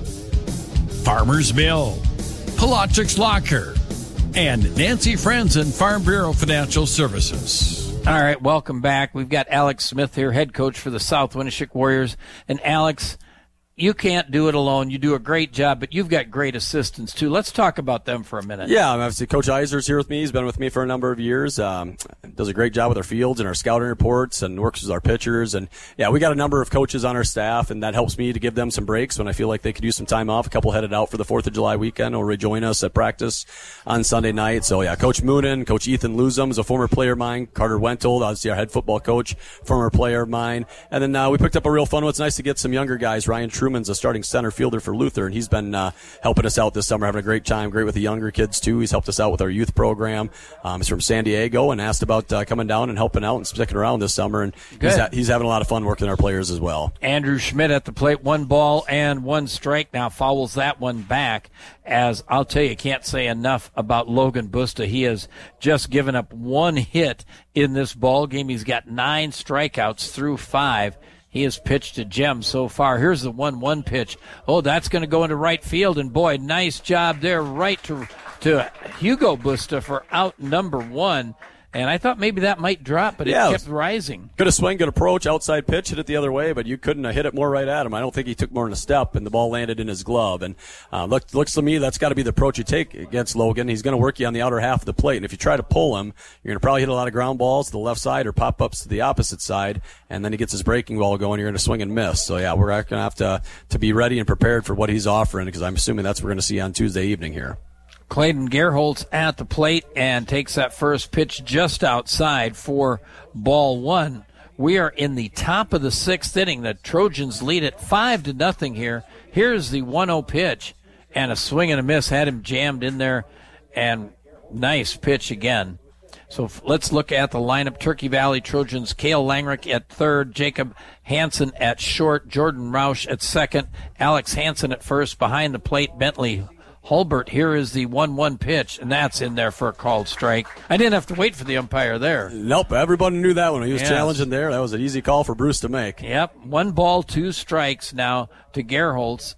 Farmers Mill, Polochik's Locker, and Nancy Franzen Farm Bureau Financial Services. All right, welcome back. We've got Alex Smith here, head coach for the South Winneshiek Warriors. And Alex, you can't do it alone. You do a great job, but you've got great assistants too. Let's talk about them for a minute. Yeah, obviously Coach Iser's here with me. He's been with me for a number of years. Um, does a great job with our fields and our scouting reports and works with our pitchers. And yeah, we got a number of coaches on our staff, and that helps me to give them some breaks when I feel like they could use some time off. A couple headed out for the fourth of July weekend will rejoin us at practice on Sunday night. So yeah, Coach Moonen, Coach Ethan Luzum is a former player of mine. Carter Wentel, obviously our head football coach, former player of mine. And then uh, we picked up a real fun one. It's nice to get some younger guys. Ryan Truman's a starting center fielder for Luther, and he's been uh, helping us out this summer, having a great time, great with the younger kids too. He's helped us out with our youth program. Um, he's from San Diego and asked about uh, coming down and helping out and sticking around this summer, and he's, ha- he's having a lot of fun working our players as well. Andrew Schmidt at the plate, one ball and one strike. Now fouls that one back, as I'll tell you, can't say enough about Logan Busta. He has just given up one hit in this ball game. He's got nine strikeouts through five. He has pitched a gem so far. Here's the one one pitch. Oh, that's going to go into right field, and boy, nice job there, right to to Hugo Busta for out number one. And I thought maybe that might drop, but it yeah, kept rising. Good swing, good approach, outside pitch, hit it the other way, but you couldn't have hit it more right at him. I don't think he took more than a step, and the ball landed in his glove. And uh, look, looks to me that's got to be the approach you take against Logan. He's going to work you on the outer half of the plate, and if you try to pull him, you're going to probably hit a lot of ground balls to the left side or pop-ups to the opposite side, and then he gets his breaking ball going, you're going to swing and miss. So, yeah, we're going to have to to be ready and prepared for what he's offering, because I'm assuming that's what we're going to see on Tuesday evening here. Clayton Gerholtz at the plate and takes that first pitch just outside for ball one. We are in the top of the sixth inning. The Trojans lead it five to nothing here. Here's the one oh pitch, and a swing and a miss had him jammed in there, and nice pitch again. So f- let's look at the lineup. Turkey Valley Trojans, Cale Langrick at third, Jacob Hansen at short, Jordan Roush at second, Alex Hansen at first. Behind the plate, Bentley Hulbert. Here is the one one pitch, and that's in there for a called strike. I didn't have to wait for the umpire there. Nope, everybody knew that one. He was yes. challenging there. That was an easy call for Bruce to make. Yep, one ball, two strikes now to Gerholtz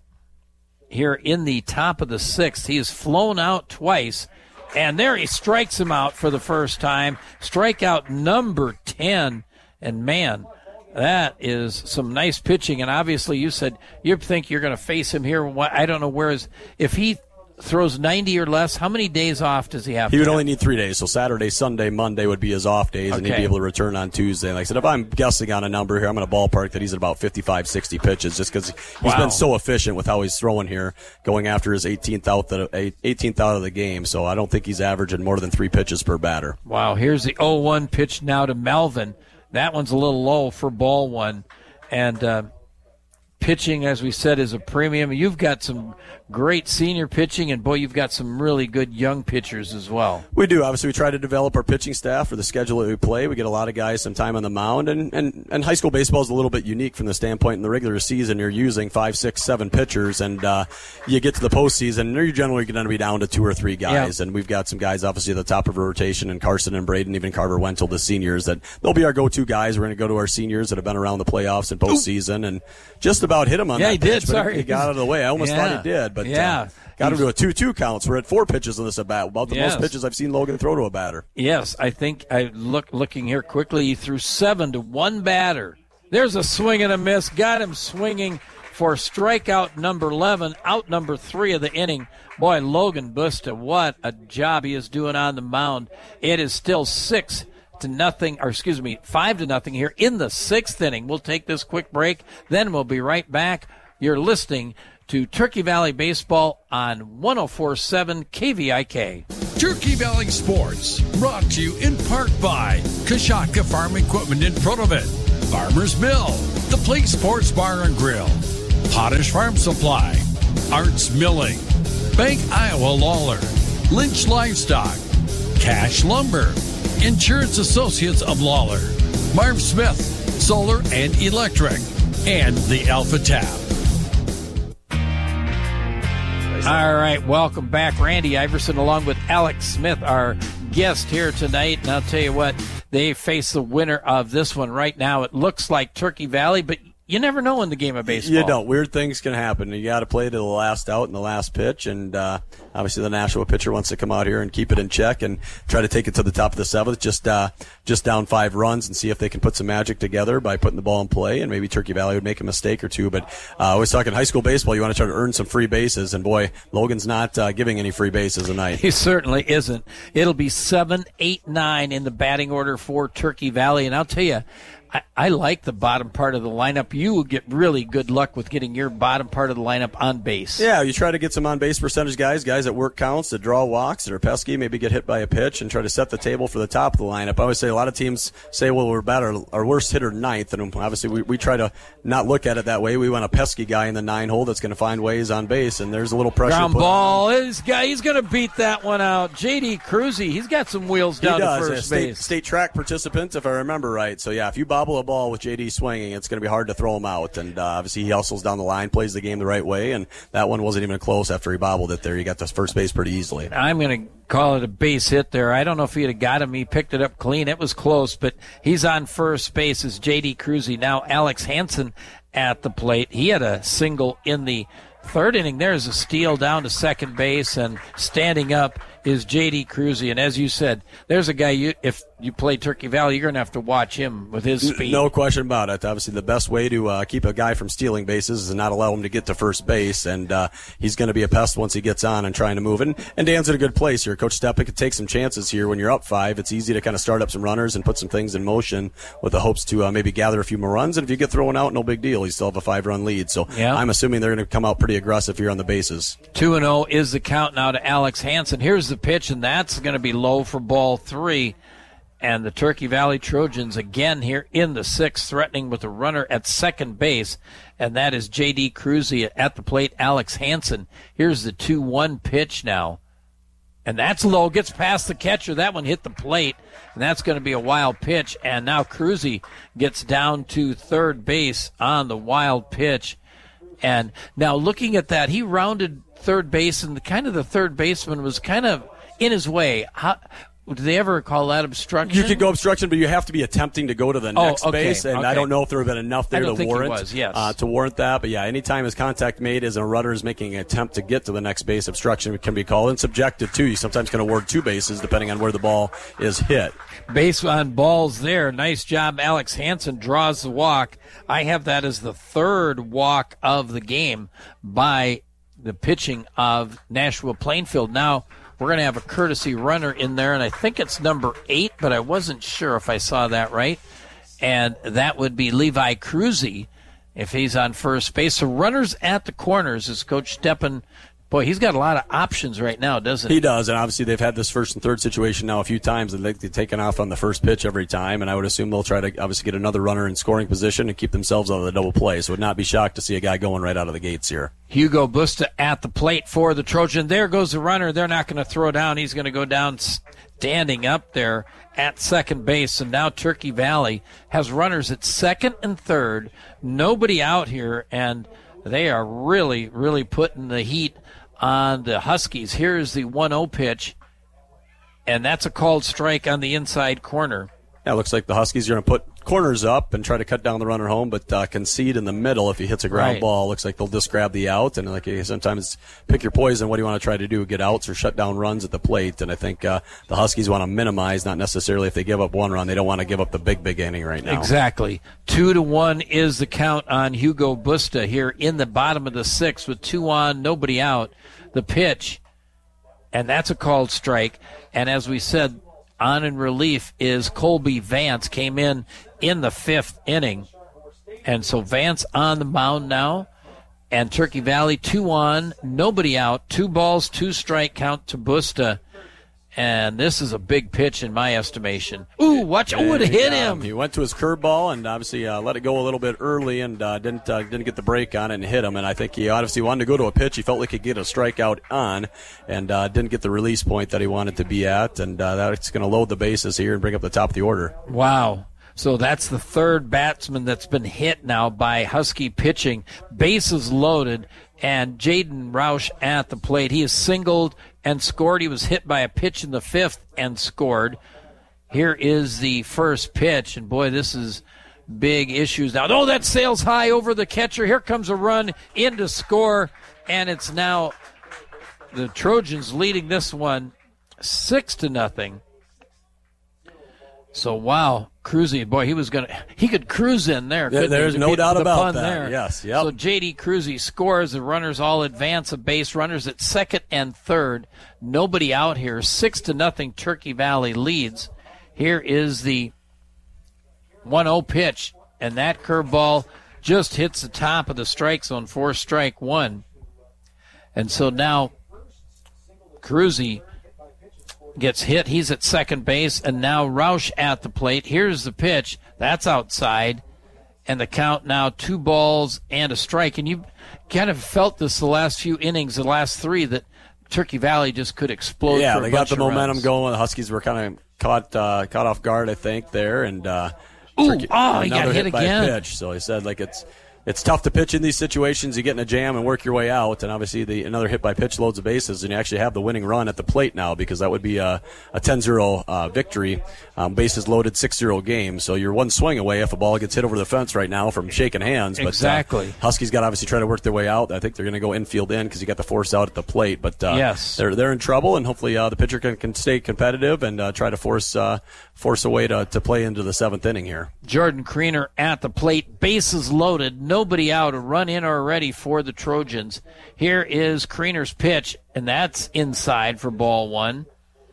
here in the top of the sixth. He has flown out twice, and there he strikes him out for the first time. Strikeout number ten, and man, that is some nice pitching. And obviously you said you think you're going to face him here. I don't know where is, if he throws ninety or less, how many days off does he have? He would have? only need three days. So Saturday, Sunday, Monday would be his off days, okay. And he'd be able to return on Tuesday. And like I said, if I'm guessing on a number here, I'm going to ballpark that he's at about fifty-five, sixty pitches, just because he's wow. been so efficient with how he's throwing here, going after his eighteenth out, of the, eighteenth out of the game. So I don't think he's averaging more than three pitches per batter. Wow, here's the oh one pitch now to Melvin. That one's a little low for ball one. And uh, pitching, as we said, is a premium. You've got some great senior pitching, and boy, you've got some really good young pitchers as well. We do. Obviously, we try to develop our pitching staff for the schedule that we play. We get a lot of guys some time on the mound, and, and, and high school baseball is a little bit unique from the standpoint in the regular season. You're using five, six, seven pitchers, and uh, you get to the postseason, and you're generally going to be down to two or three guys. Yeah. And we've got some guys, obviously, at the top of our rotation, and Carson and Braden, even Carver Wentel, the seniors, that they'll be our go-to guys. We're going to go to our seniors that have been around the playoffs and postseason, and just about hit him on yeah, that he pitch. Did. Sorry. He got out of the way. I almost yeah. thought he did, but yeah. uh, got him to a two two count. So we're at four pitches on this at bat, about the yes. most pitches I've seen Logan throw to a batter. Yes, I think I look looking here quickly. He threw seven to one batter. There's a swing and a miss. Got him swinging for strikeout number eleven, out number three of the inning. Boy, Logan Busta, what a job he is doing on the mound. It is still six to nothing, or excuse me, five to nothing here in the sixth inning. We'll take this quick break, then we'll be right back. You're listening to Turkey Valley Baseball on one oh four point seven K V I K. Turkey Valley Sports, brought to you in part by Kashatka Farm Equipment in Protovit, Farmers Mill, The Place Sports Bar and Grill, Potash Farm Supply, Arts Milling, Bank Iowa Lawler, Lynch Livestock, Cash Lumber, Insurance Associates of Lawler, Marv Smith, Solar and Electric, and the Alpha Tap. All right, welcome back. Randy Iverson along with Alex Smith, our guest here tonight. And I'll tell you what, they face the winner of this one right now. It looks like Turkey Valley, but you never know in the game of baseball. You don't. Weird things can happen. You got to play to the last out and the last pitch, and uh, obviously the Nashua pitcher wants to come out here and keep it in check and try to take it to the top of the seventh, just uh, just down five runs, and see if they can put some magic together by putting the ball in play, and maybe Turkey Valley would make a mistake or two. But uh, I was talking high school baseball. You want to try to earn some free bases, and boy, Logan's not uh, giving any free bases tonight. He certainly isn't. It'll be seven, eight, nine in the batting order for Turkey Valley, and I'll tell you, I, I like the bottom part of the lineup. You will get really good luck with getting your bottom part of the lineup on base. Yeah, you try to get some on-base percentage guys, guys that work counts, that draw walks, that are pesky, maybe get hit by a pitch, and try to set the table for the top of the lineup. I always say a lot of teams say, well, we're better, our worst hitter ninth, and obviously we, we try to not look at it that way. We want a pesky guy in the nine hole that's going to find ways on base, and there's a little pressure. Ground ball. This guy, he's going to beat that one out. J D Cruzy, he's got some wheels down he does, to first a state, base. State track participant, if I remember right. So, yeah, if you bobble a ball with J D swinging, it's going to be hard to throw him out. And uh, obviously he hustles down the line, plays the game the right way, and that one wasn't even close after he bobbled it there. He got to first base pretty easily. I'm going to call it a base hit there. I don't know if he'd have got him. He picked it up clean. It was close, but he's on first base as J D Cruzy. Now Alex Hansen at the plate. He had a single in the third inning. There's a steal down to second base, and standing up is J D Cruzy. And as you said, there's a guy, you if you play Turkey Valley, you're going to have to watch him with his speed. No question about it. Obviously, the best way to uh, keep a guy from stealing bases is to not allow him to get to first base, and uh, he's going to be a pest once he gets on and trying to move. And, and Dan's in a good place here. Coach Steppen could take some chances here when you're up five. It's easy to kind of start up some runners and put some things in motion with the hopes to uh, maybe gather a few more runs. And if you get thrown out, no big deal. You still have a five-run lead. So yeah. I'm assuming they're going to come out pretty aggressive here on the bases. two and oh is the count now to Alex Hansen. Here's the pitch, and that's going to be low for ball three. And the Turkey Valley Trojans again here in the sixth, threatening with a runner at second base, and that is J D Cruzy at the plate. Alex Hansen. Here's the two one pitch now, and that's low, gets past the catcher. That one hit the plate, and that's going to be a wild pitch. And now Cruzy gets down to third base on the wild pitch. And now looking at that, he rounded third base, and the kind of the third baseman was kind of in his way. How, did they ever call that obstruction? You could go obstruction, but you have to be attempting to go to the next oh, okay, base, and okay. I don't know if there have been enough there I don't to think warrant it was, yes. uh, to warrant that. But yeah, anytime his contact made as a runner is making an attempt to get to the next base, obstruction can be called, and subjective too. You sometimes can award two bases depending on where the ball is hit. Base on balls there. Nice job. Alex Hansen draws the walk. I have that as the third walk of the game by the pitching of Nashua Plainfield. Now, we're going to have a courtesy runner in there, and I think it's number eight, but I wasn't sure if I saw that right. And that would be Levi Cruzy if he's on first base. So runners at the corners is Coach Steppen. Boy, he's got a lot of options right now, doesn't he? He does, and obviously they've had this first and third situation now a few times, and they've taken off on the first pitch every time, and I would assume they'll try to obviously get another runner in scoring position and keep themselves out of the double play, so would not be shocked to see a guy going right out of the gates here. Hugo Busta at the plate for the Trojan. There goes the runner. They're not going to throw down. He's going to go down standing up there at second base, and now Turkey Valley has runners at second and third. Nobody out here, and they are really, really putting the heat on the Huskies. Here's the one oh pitch, and that's a called strike on the inside corner. Yeah, it looks like the Huskies are going to put corners up and try to cut down the runner home, but uh, concede in the middle if he hits a ground right. ball. Looks like they'll just grab the out, and like sometimes pick your poison. What do you want to try to do? Get outs or shut down runs at the plate? And I think uh, the Huskies want to minimize, not necessarily if they give up one run. They don't want to give up the big, big inning right now. Exactly. Two to one is the count on Hugo Busta here in the bottom of the sixth with two on, nobody out. The pitch, and that's a called strike. And as we said, on in relief is Colby Vance, came in in the fifth inning. And so Vance on the mound now. And Turkey Valley, two on, nobody out, two balls, two strike count to Busta. And this is a big pitch in my estimation. Ooh, watch! Oh, it hit yeah, him. He went to his curveball and obviously uh, let it go a little bit early and uh, didn't uh, didn't get the break on it and hit him. And I think he obviously wanted to go to a pitch he felt like he could get a strikeout on and uh, didn't get the release point that he wanted to be at. And uh, that's going to load the bases here and bring up the top of the order. Wow. So that's the third batsman that's been hit now by Husky pitching. Bases loaded, and Jaden Roush at the plate. He is singled and scored. He was hit by a pitch in the fifth and scored. Here is the first pitch, and boy, this is big issues now. Oh, that sails high over the catcher. Here comes a run in to score, and it's now the Trojans leading this one six to nothing. So, wow, Cruzy, boy, he was going to, he could cruise in there. there there's he? no doubt the about that. There. Yes, yep. So, J D Cruzy scores. The runners all advance. A base runners at second and third. Nobody out here. Six to nothing. Turkey Valley leads. Here is the one oh pitch, and that curveball just hits the top of the strike zone for strike one. And so now Cruzy gets hit. He's at second base, and now Roush at the plate. Here's the pitch. That's outside, and the count now two balls and a strike. And you kind of felt this the last few innings, the last three, that Turkey Valley just could explode. Yeah, for a they got bunch the of momentum runs. going. The Huskies were kind of caught uh, caught off guard, I think, there. And uh, Ooh, Turkey, oh, he got another hit hit by again. a pitch. So he said, like, it's it's tough to pitch in these situations. You get in a jam and work your way out, and obviously the another hit by pitch loads the bases, and you actually have the winning run at the plate now because that would be a, a ten zero uh, victory. Um, bases loaded, six zero game. So you're one swing away if a ball gets hit over the fence right now from shaking hands. But, exactly. Uh, Huskies got to obviously try to work their way out. I think they're going to go infield in because you got the force out at the plate. But uh, yes. they're they're in trouble, and hopefully uh, the pitcher can, can stay competitive and uh, try to force uh, force a way to, to play into the seventh inning here. Jordan Kriener at the plate, bases loaded, nobody out, a run in already for the Trojans. Here is Kriener's pitch, and that's inside for ball one.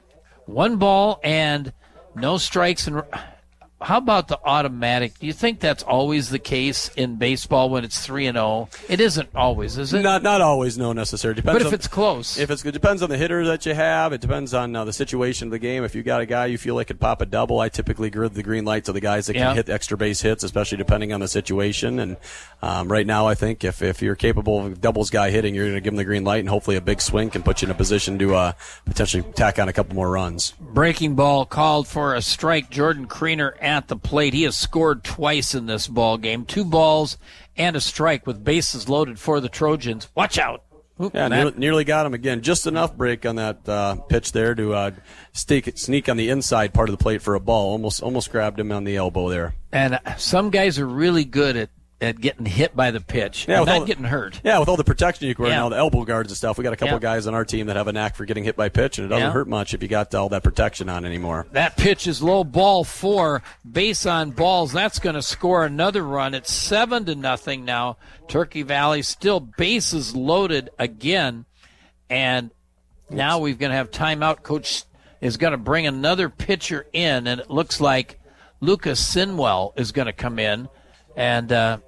One ball and no strikes. And how about the automatic? Do you think that's always the case in baseball when it's three and zero? It isn't always, is it? Not not always, no, necessarily. Depends but if on, it's close, if it's it depends on the hitter that you have. It depends on uh, the situation of the game. If you got a guy you feel like could pop a double, I typically give the green light to the guys that can yeah. hit extra base hits, especially depending on the situation. And um, right now, I think if if you're capable of a doubles guy hitting, you're going to give him the green light, and hopefully a big swing can put you in a position to uh, potentially tack on a couple more runs. Breaking ball called for a strike. Jordan Kriener at the plate. He has scored twice in this ball game. Two balls and a strike with bases loaded for the Trojans. Watch out. Oop, yeah, nearly, nearly got him again. Just enough break on that uh, pitch there to uh, sneak, sneak on the inside part of the plate for a ball. Almost almost grabbed him on the elbow there. And some guys are really good at at getting hit by the pitch, yeah, and not the, getting hurt. Yeah, with all the protection you can wear yeah. now, the elbow guards and stuff. We got a couple yeah. of guys on our team that have a knack for getting hit by pitch, and it doesn't yeah. hurt much if you got all that protection on anymore. That pitch is low, ball four, base on balls. That's going to score another run. It's seven to nothing now. Turkey Valley still bases loaded again, and now we're going to have timeout. Coach is going to bring another pitcher in, and it looks like Lucas Sinwell is going to come in, and uh,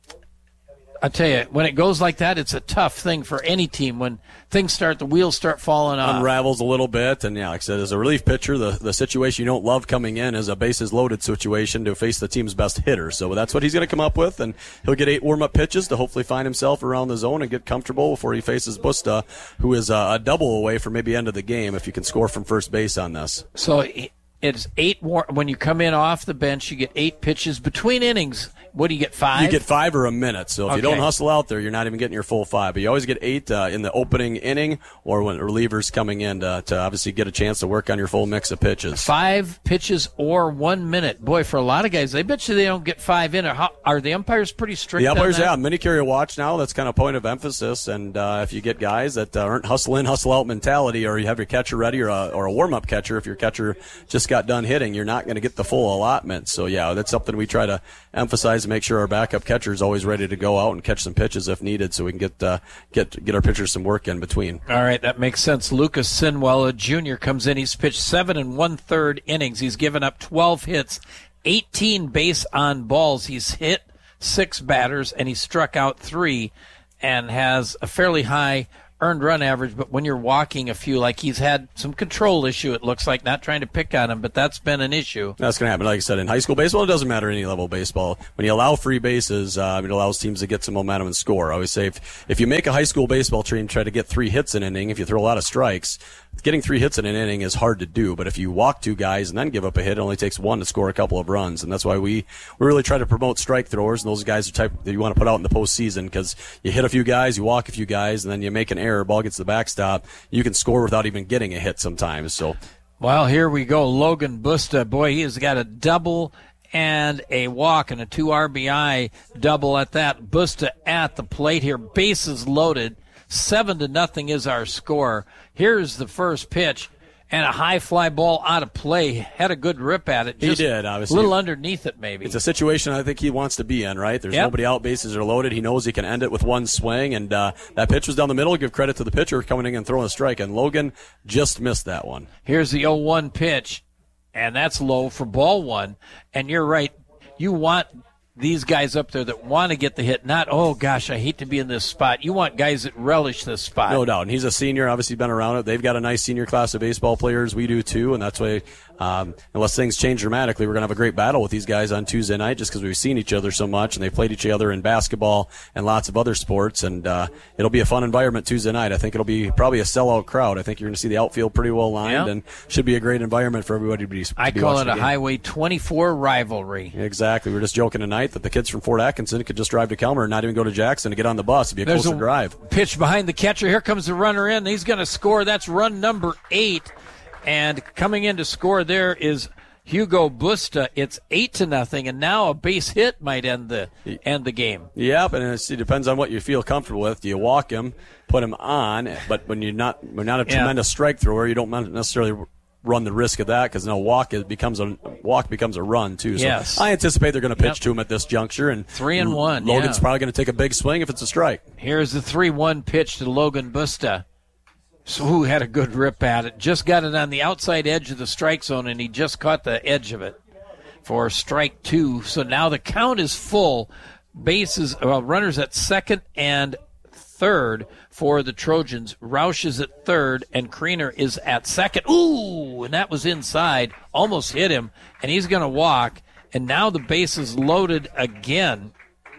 I tell you, when it goes like that, it's a tough thing for any team. When things start, the wheels start falling off. Unravels a little bit, and yeah, like I said, as a relief pitcher, the, the situation you don't love coming in is a bases-loaded situation to face the team's best hitter. So that's what he's going to come up with, and he'll get eight warm-up pitches to hopefully find himself around the zone and get comfortable before he faces Busta, who is a, a double away from maybe end of the game if you can score from first base on this. So it's eight war- when you come in off the bench, you get eight pitches between innings. What do you get, five? You get five or a minute. So if okay. you don't hustle out there, you're not even getting your full five. But you always get eight uh, in the opening inning or when relievers coming in to, to obviously get a chance to work on your full mix of pitches. Five pitches or one minute. Boy, for a lot of guys, I bet you they don't get five in. How, are the umpires pretty strict The umpires, on that? yeah. Many carry a watch now. That's kind of a point of emphasis. And uh, if you get guys that uh, aren't hustle in, hustle out mentality, or you have your catcher ready or a, or a warm-up catcher, if your catcher just got done hitting, you're not going to get the full allotment. So, yeah, that's something we try to emphasize tries to make sure our backup catcher is always ready to go out and catch some pitches if needed, so we can get uh, get get our pitchers some work in between. All right, that makes sense. Lucas Sinwell, a junior, comes in. He's pitched seven and one third innings. He's given up twelve hits, eighteen base on balls. He's hit six batters and he struck out three, and has a fairly high earned run average. But when you're walking a few, like he's had some control issue, it looks like, not trying to pick on him, but that's been an issue. That's going to happen. Like I said, in high school baseball, it doesn't matter any level of baseball. When you allow free bases, uh, it allows teams to get some momentum and score. I always say if, if you make a high school baseball team try to get three hits in an inning, if you throw a lot of strikes, getting three hits in an inning is hard to do. But if you walk two guys and then give up a hit, it only takes one to score a couple of runs. And that's why we, we really try to promote strike throwers. And those guys are type that you want to put out in the postseason, because you hit a few guys, you walk a few guys, and then you make an error, ball gets the backstop. You can score without even getting a hit sometimes. So, well, here we go. Logan Busta, boy, he has got a double and a walk and a two R B I double at that. Busta at the plate here, bases loaded. Seven to nothing is our score. Here's the first pitch, and a high fly ball out of play. Had a good rip at it. Just he did, obviously. A little underneath it, maybe. It's a situation I think he wants to be in, right? There's yep. nobody out, bases are loaded. He knows he can end it with one swing, and uh, that pitch was down the middle. Give credit to the pitcher coming in and throwing a strike, and Logan just missed that one. Here's the oh one pitch, and that's low for ball one. And you're right. You want these guys up there that want to get the hit, not, oh, gosh, I hate to be in this spot. You want guys that relish this spot. No doubt. And he's a senior, obviously been around it. They've got a nice senior class of baseball players. We do, too, and that's why, um, unless things change dramatically, we're going to have a great battle with these guys on Tuesday night, just because we've seen each other so much, and they've played each other in basketball and lots of other sports, and uh, it'll be a fun environment Tuesday night. I think it'll be probably a sellout crowd. I think you're going to see the outfield pretty well lined, yep. and should be a great environment for everybody to be to I be call it a game. Highway twenty-four rivalry. Exactly. We were just joking tonight that the kids from Fort Atkinson could just drive to Kelmer and not even go to Jackson to get on the bus. It'd be a There's closer a drive. Pitch behind the catcher. Here comes the runner in. He's going to score. That's run number eight. And coming in to score there is Hugo Busta. It's eight to nothing, and now a base hit might end the end the game. Yep, and it's, it depends on what you feel comfortable with. Do you walk him, put him on? But when you're not, when you're not a yeah. tremendous strike thrower, you don't necessarily run the risk of that, because no walk it becomes a walk becomes a run too. So yes. I anticipate they're going to pitch yep. to him at this juncture, and three and one. Logan's yeah. probably going to take a big swing if it's a strike. Here's the three one pitch to Logan Busta. So who had a good rip at it. Just got it on the outside edge of the strike zone, and he just caught the edge of it for strike two. So now the count is full. Bases, well, runners at second and third for the Trojans. Roush is at third, and Kriener is at second. Ooh, and that was inside. Almost hit him, and he's going to walk. And now the base is loaded again.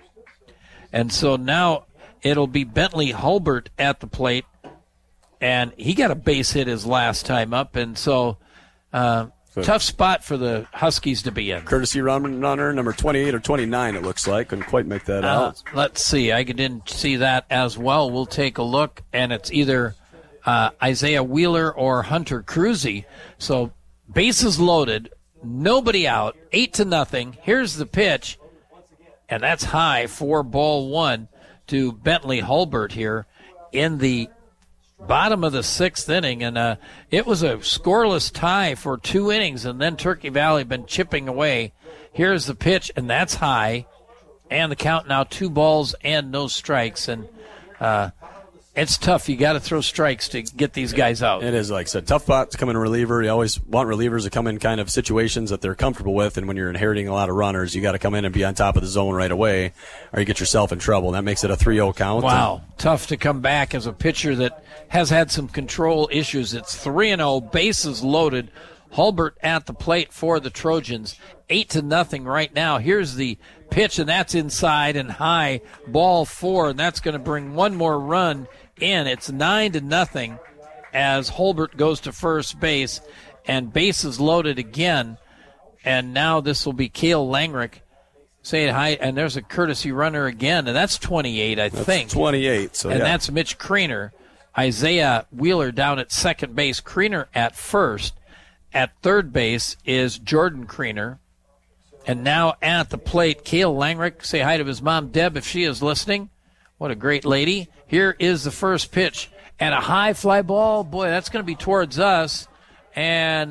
And so now it'll be Bentley Hulbert at the plate. And he got a base hit his last time up, and so uh, tough spot for the Huskies to be in. Courtesy run runner number twenty-eight or twenty-nine, it looks like. Couldn't quite make that uh, out. Let's see. I didn't see that as well. We'll take a look, and it's either uh, Isaiah Wheeler or Hunter Cruzy. So bases loaded, nobody out, eight to nothing. Here's the pitch, and that's high for ball one to Bentley Hulbert here in the bottom of the sixth inning, and uh, it was a scoreless tie for two innings, and then Turkey Valley been chipping away. Here's the pitch, and that's high, and the count now two balls and no strikes, and uh, it's tough. You got to throw strikes to get these guys out. It is, like I said, tough spot to come in a reliever. You always want relievers to come in kind of situations that they're comfortable with, and when you're inheriting a lot of runners, you got to come in and be on top of the zone right away, or you get yourself in trouble, and that makes it a three oh count. Wow, tough to come back as a pitcher that has had some control issues. It's three and oh, bases loaded. Hulbert at the plate for the Trojans, eight to nothing right now. Here's the pitch, and that's inside and high, ball four, and that's going to bring one more run in. It's nine to nothing as Hulbert goes to first base, and bases loaded again. And now this will be Cale Langrick. Say it high, and there's a courtesy runner again, and that's twenty-eight, I that's think. twenty-eight, so and yeah. that's Mitch Kriener. Isaiah Wheeler down at second base, Kriener at first. At third base is Jordan Kriener. And now at the plate, Cale Langrick. Say hi to his mom, Deb, if she is listening. What a great lady. Here is the first pitch. And a high fly ball. Boy, that's going to be towards us. And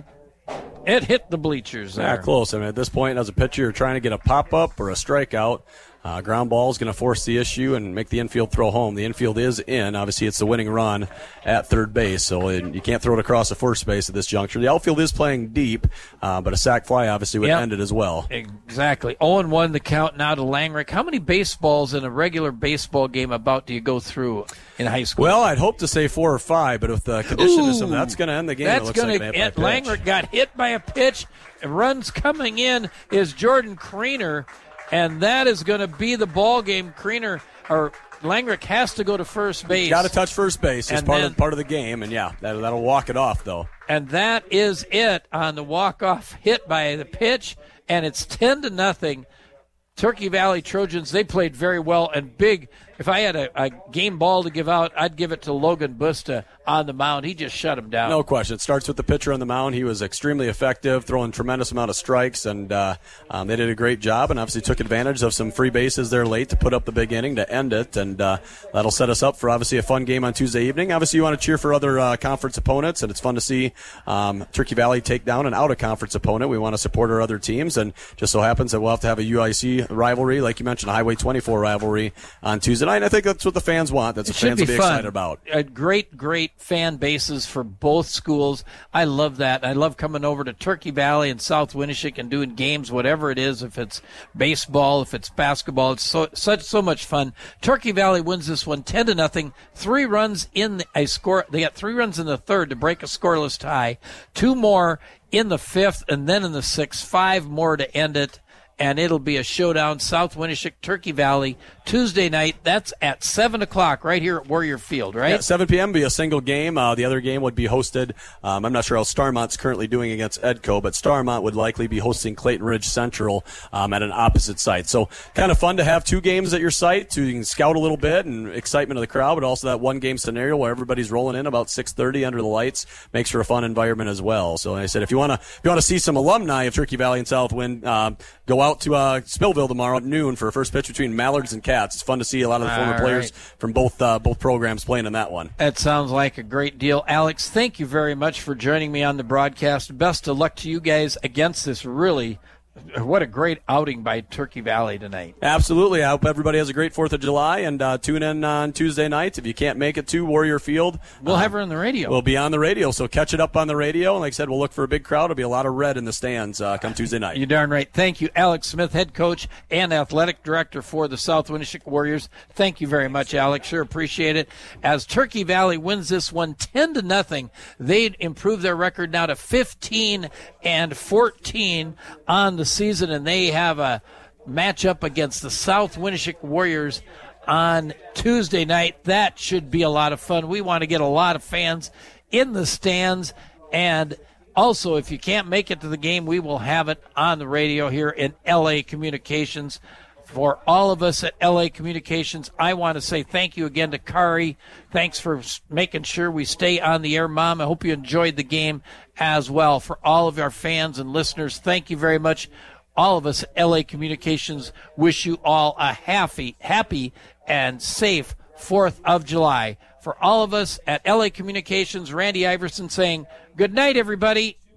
It hit the bleachers there. Yeah, close. I mean, at this point, as a pitcher, you're trying to get a pop-up or a strikeout. Uh, ground ball is going to force the issue and make the infield throw home. The infield is in. Obviously, it's the winning run at third base, so it, you can't throw it across the first base at this juncture. The outfield is playing deep, uh, but a sac fly obviously would yep. end it as well. Exactly. oh and one the count now to Langrick. How many baseballs in a regular baseball game about do you go through in high school? Well, I'd hope to say four or five, but with the condition of some, that's going to end the game. That's it looks going like to end. Langrick got hit by a pitch. Runs coming in is Jordan Kriener. And that is going to be the ball game. Kriener or Langrick has to go to first base. Got to touch first base as part then, of part of the game, and yeah, that, that'll walk it off though. And that is it on the walk-off hit by the pitch, and it's ten to nothing. Turkey Valley Trojans, they played very well and big. If I had a, a game ball to give out, I'd give it to Logan Busta on the mound. He just shut him down. No question. It starts with the pitcher on the mound. He was extremely effective, throwing tremendous amount of strikes, and uh, um, they did a great job and obviously took advantage of some free bases there late to put up the big inning to end it, and uh, that'll set us up for obviously a fun game on Tuesday evening. Obviously, you want to cheer for other uh, conference opponents, and it's fun to see um, Turkey Valley take down an out-of-conference opponent. We want to support our other teams, and just so happens that we'll have to have a U I C rivalry, like you mentioned, a Highway twenty-four rivalry on Tuesday night, and I think that's what the fans want. That's it what fans be will be fun. excited about. A great, great fan bases for both schools. I love that. I love coming over to Turkey Valley and South Winneshiek and doing games, whatever it is, if it's baseball, if it's basketball. It's so such so much fun. Turkey Valley wins this one ten to nothing. Three runs in a score. They got three runs in the third to break a scoreless tie. Two more in the fifth, and then in the sixth. Five more to end it. And it'll be a showdown, South Winneshiek, Turkey Valley, Tuesday night. That's at seven o'clock right here at Warrior Field, right? Yeah, seven p.m. be a single game. Uh, the other game would be hosted, um, I'm not sure how Starmont's currently doing against Edco, but Starmont would likely be hosting Clayton Ridge Central um, at an opposite site. So kind of fun to have two games at your site so you can scout a little bit and excitement of the crowd, but also that one-game scenario where everybody's rolling in about six thirty under the lights makes for a fun environment as well. So like I said, if you want to if you want to see some alumni of Turkey Valley and South Wind, uh, go out to uh, Spillville tomorrow at noon for a first pitch between Mallards and Cats. It's fun to see a lot of the former All players right. from both uh, both programs playing in that one. That sounds like a great deal. Alex, thank you very much for joining me on the broadcast. Best of luck to you guys against this really what a great outing by Turkey Valley tonight. Absolutely. I hope everybody has a great fourth of July, and uh, tune in on Tuesday nights. If you can't make it to Warrior Field, we'll uh, have her on the radio. We'll be on the radio, so catch it up on the radio. And like I said, we'll look for a big crowd. There'll be a lot of red in the stands uh, come Tuesday night. You're darn right. Thank you, Alex Smith, head coach and athletic director for the South Winneshiek Warriors. Thank you very much, Alex. Sure appreciate it. As Turkey Valley wins this one ten to nothing, they'd improve their record now to fifteen and fourteen on the season, and they have a matchup against the South Winneshiek Warriors on Tuesday night. That should be a lot of fun. We want to get a lot of fans in the stands, and also, if you can't make it to the game, we will have it on the radio here in L A Communications. For all of us at L A Communications, I want to say thank you again to Kari. Thanks for making sure we stay on the air, Mom. I hope you enjoyed the game as well. For all of our fans and listeners, thank you very much. All of us at L A Communications wish you all a happy, happy and safe fourth of July. For all of us at L A Communications, Randy Iverson saying, good night, everybody.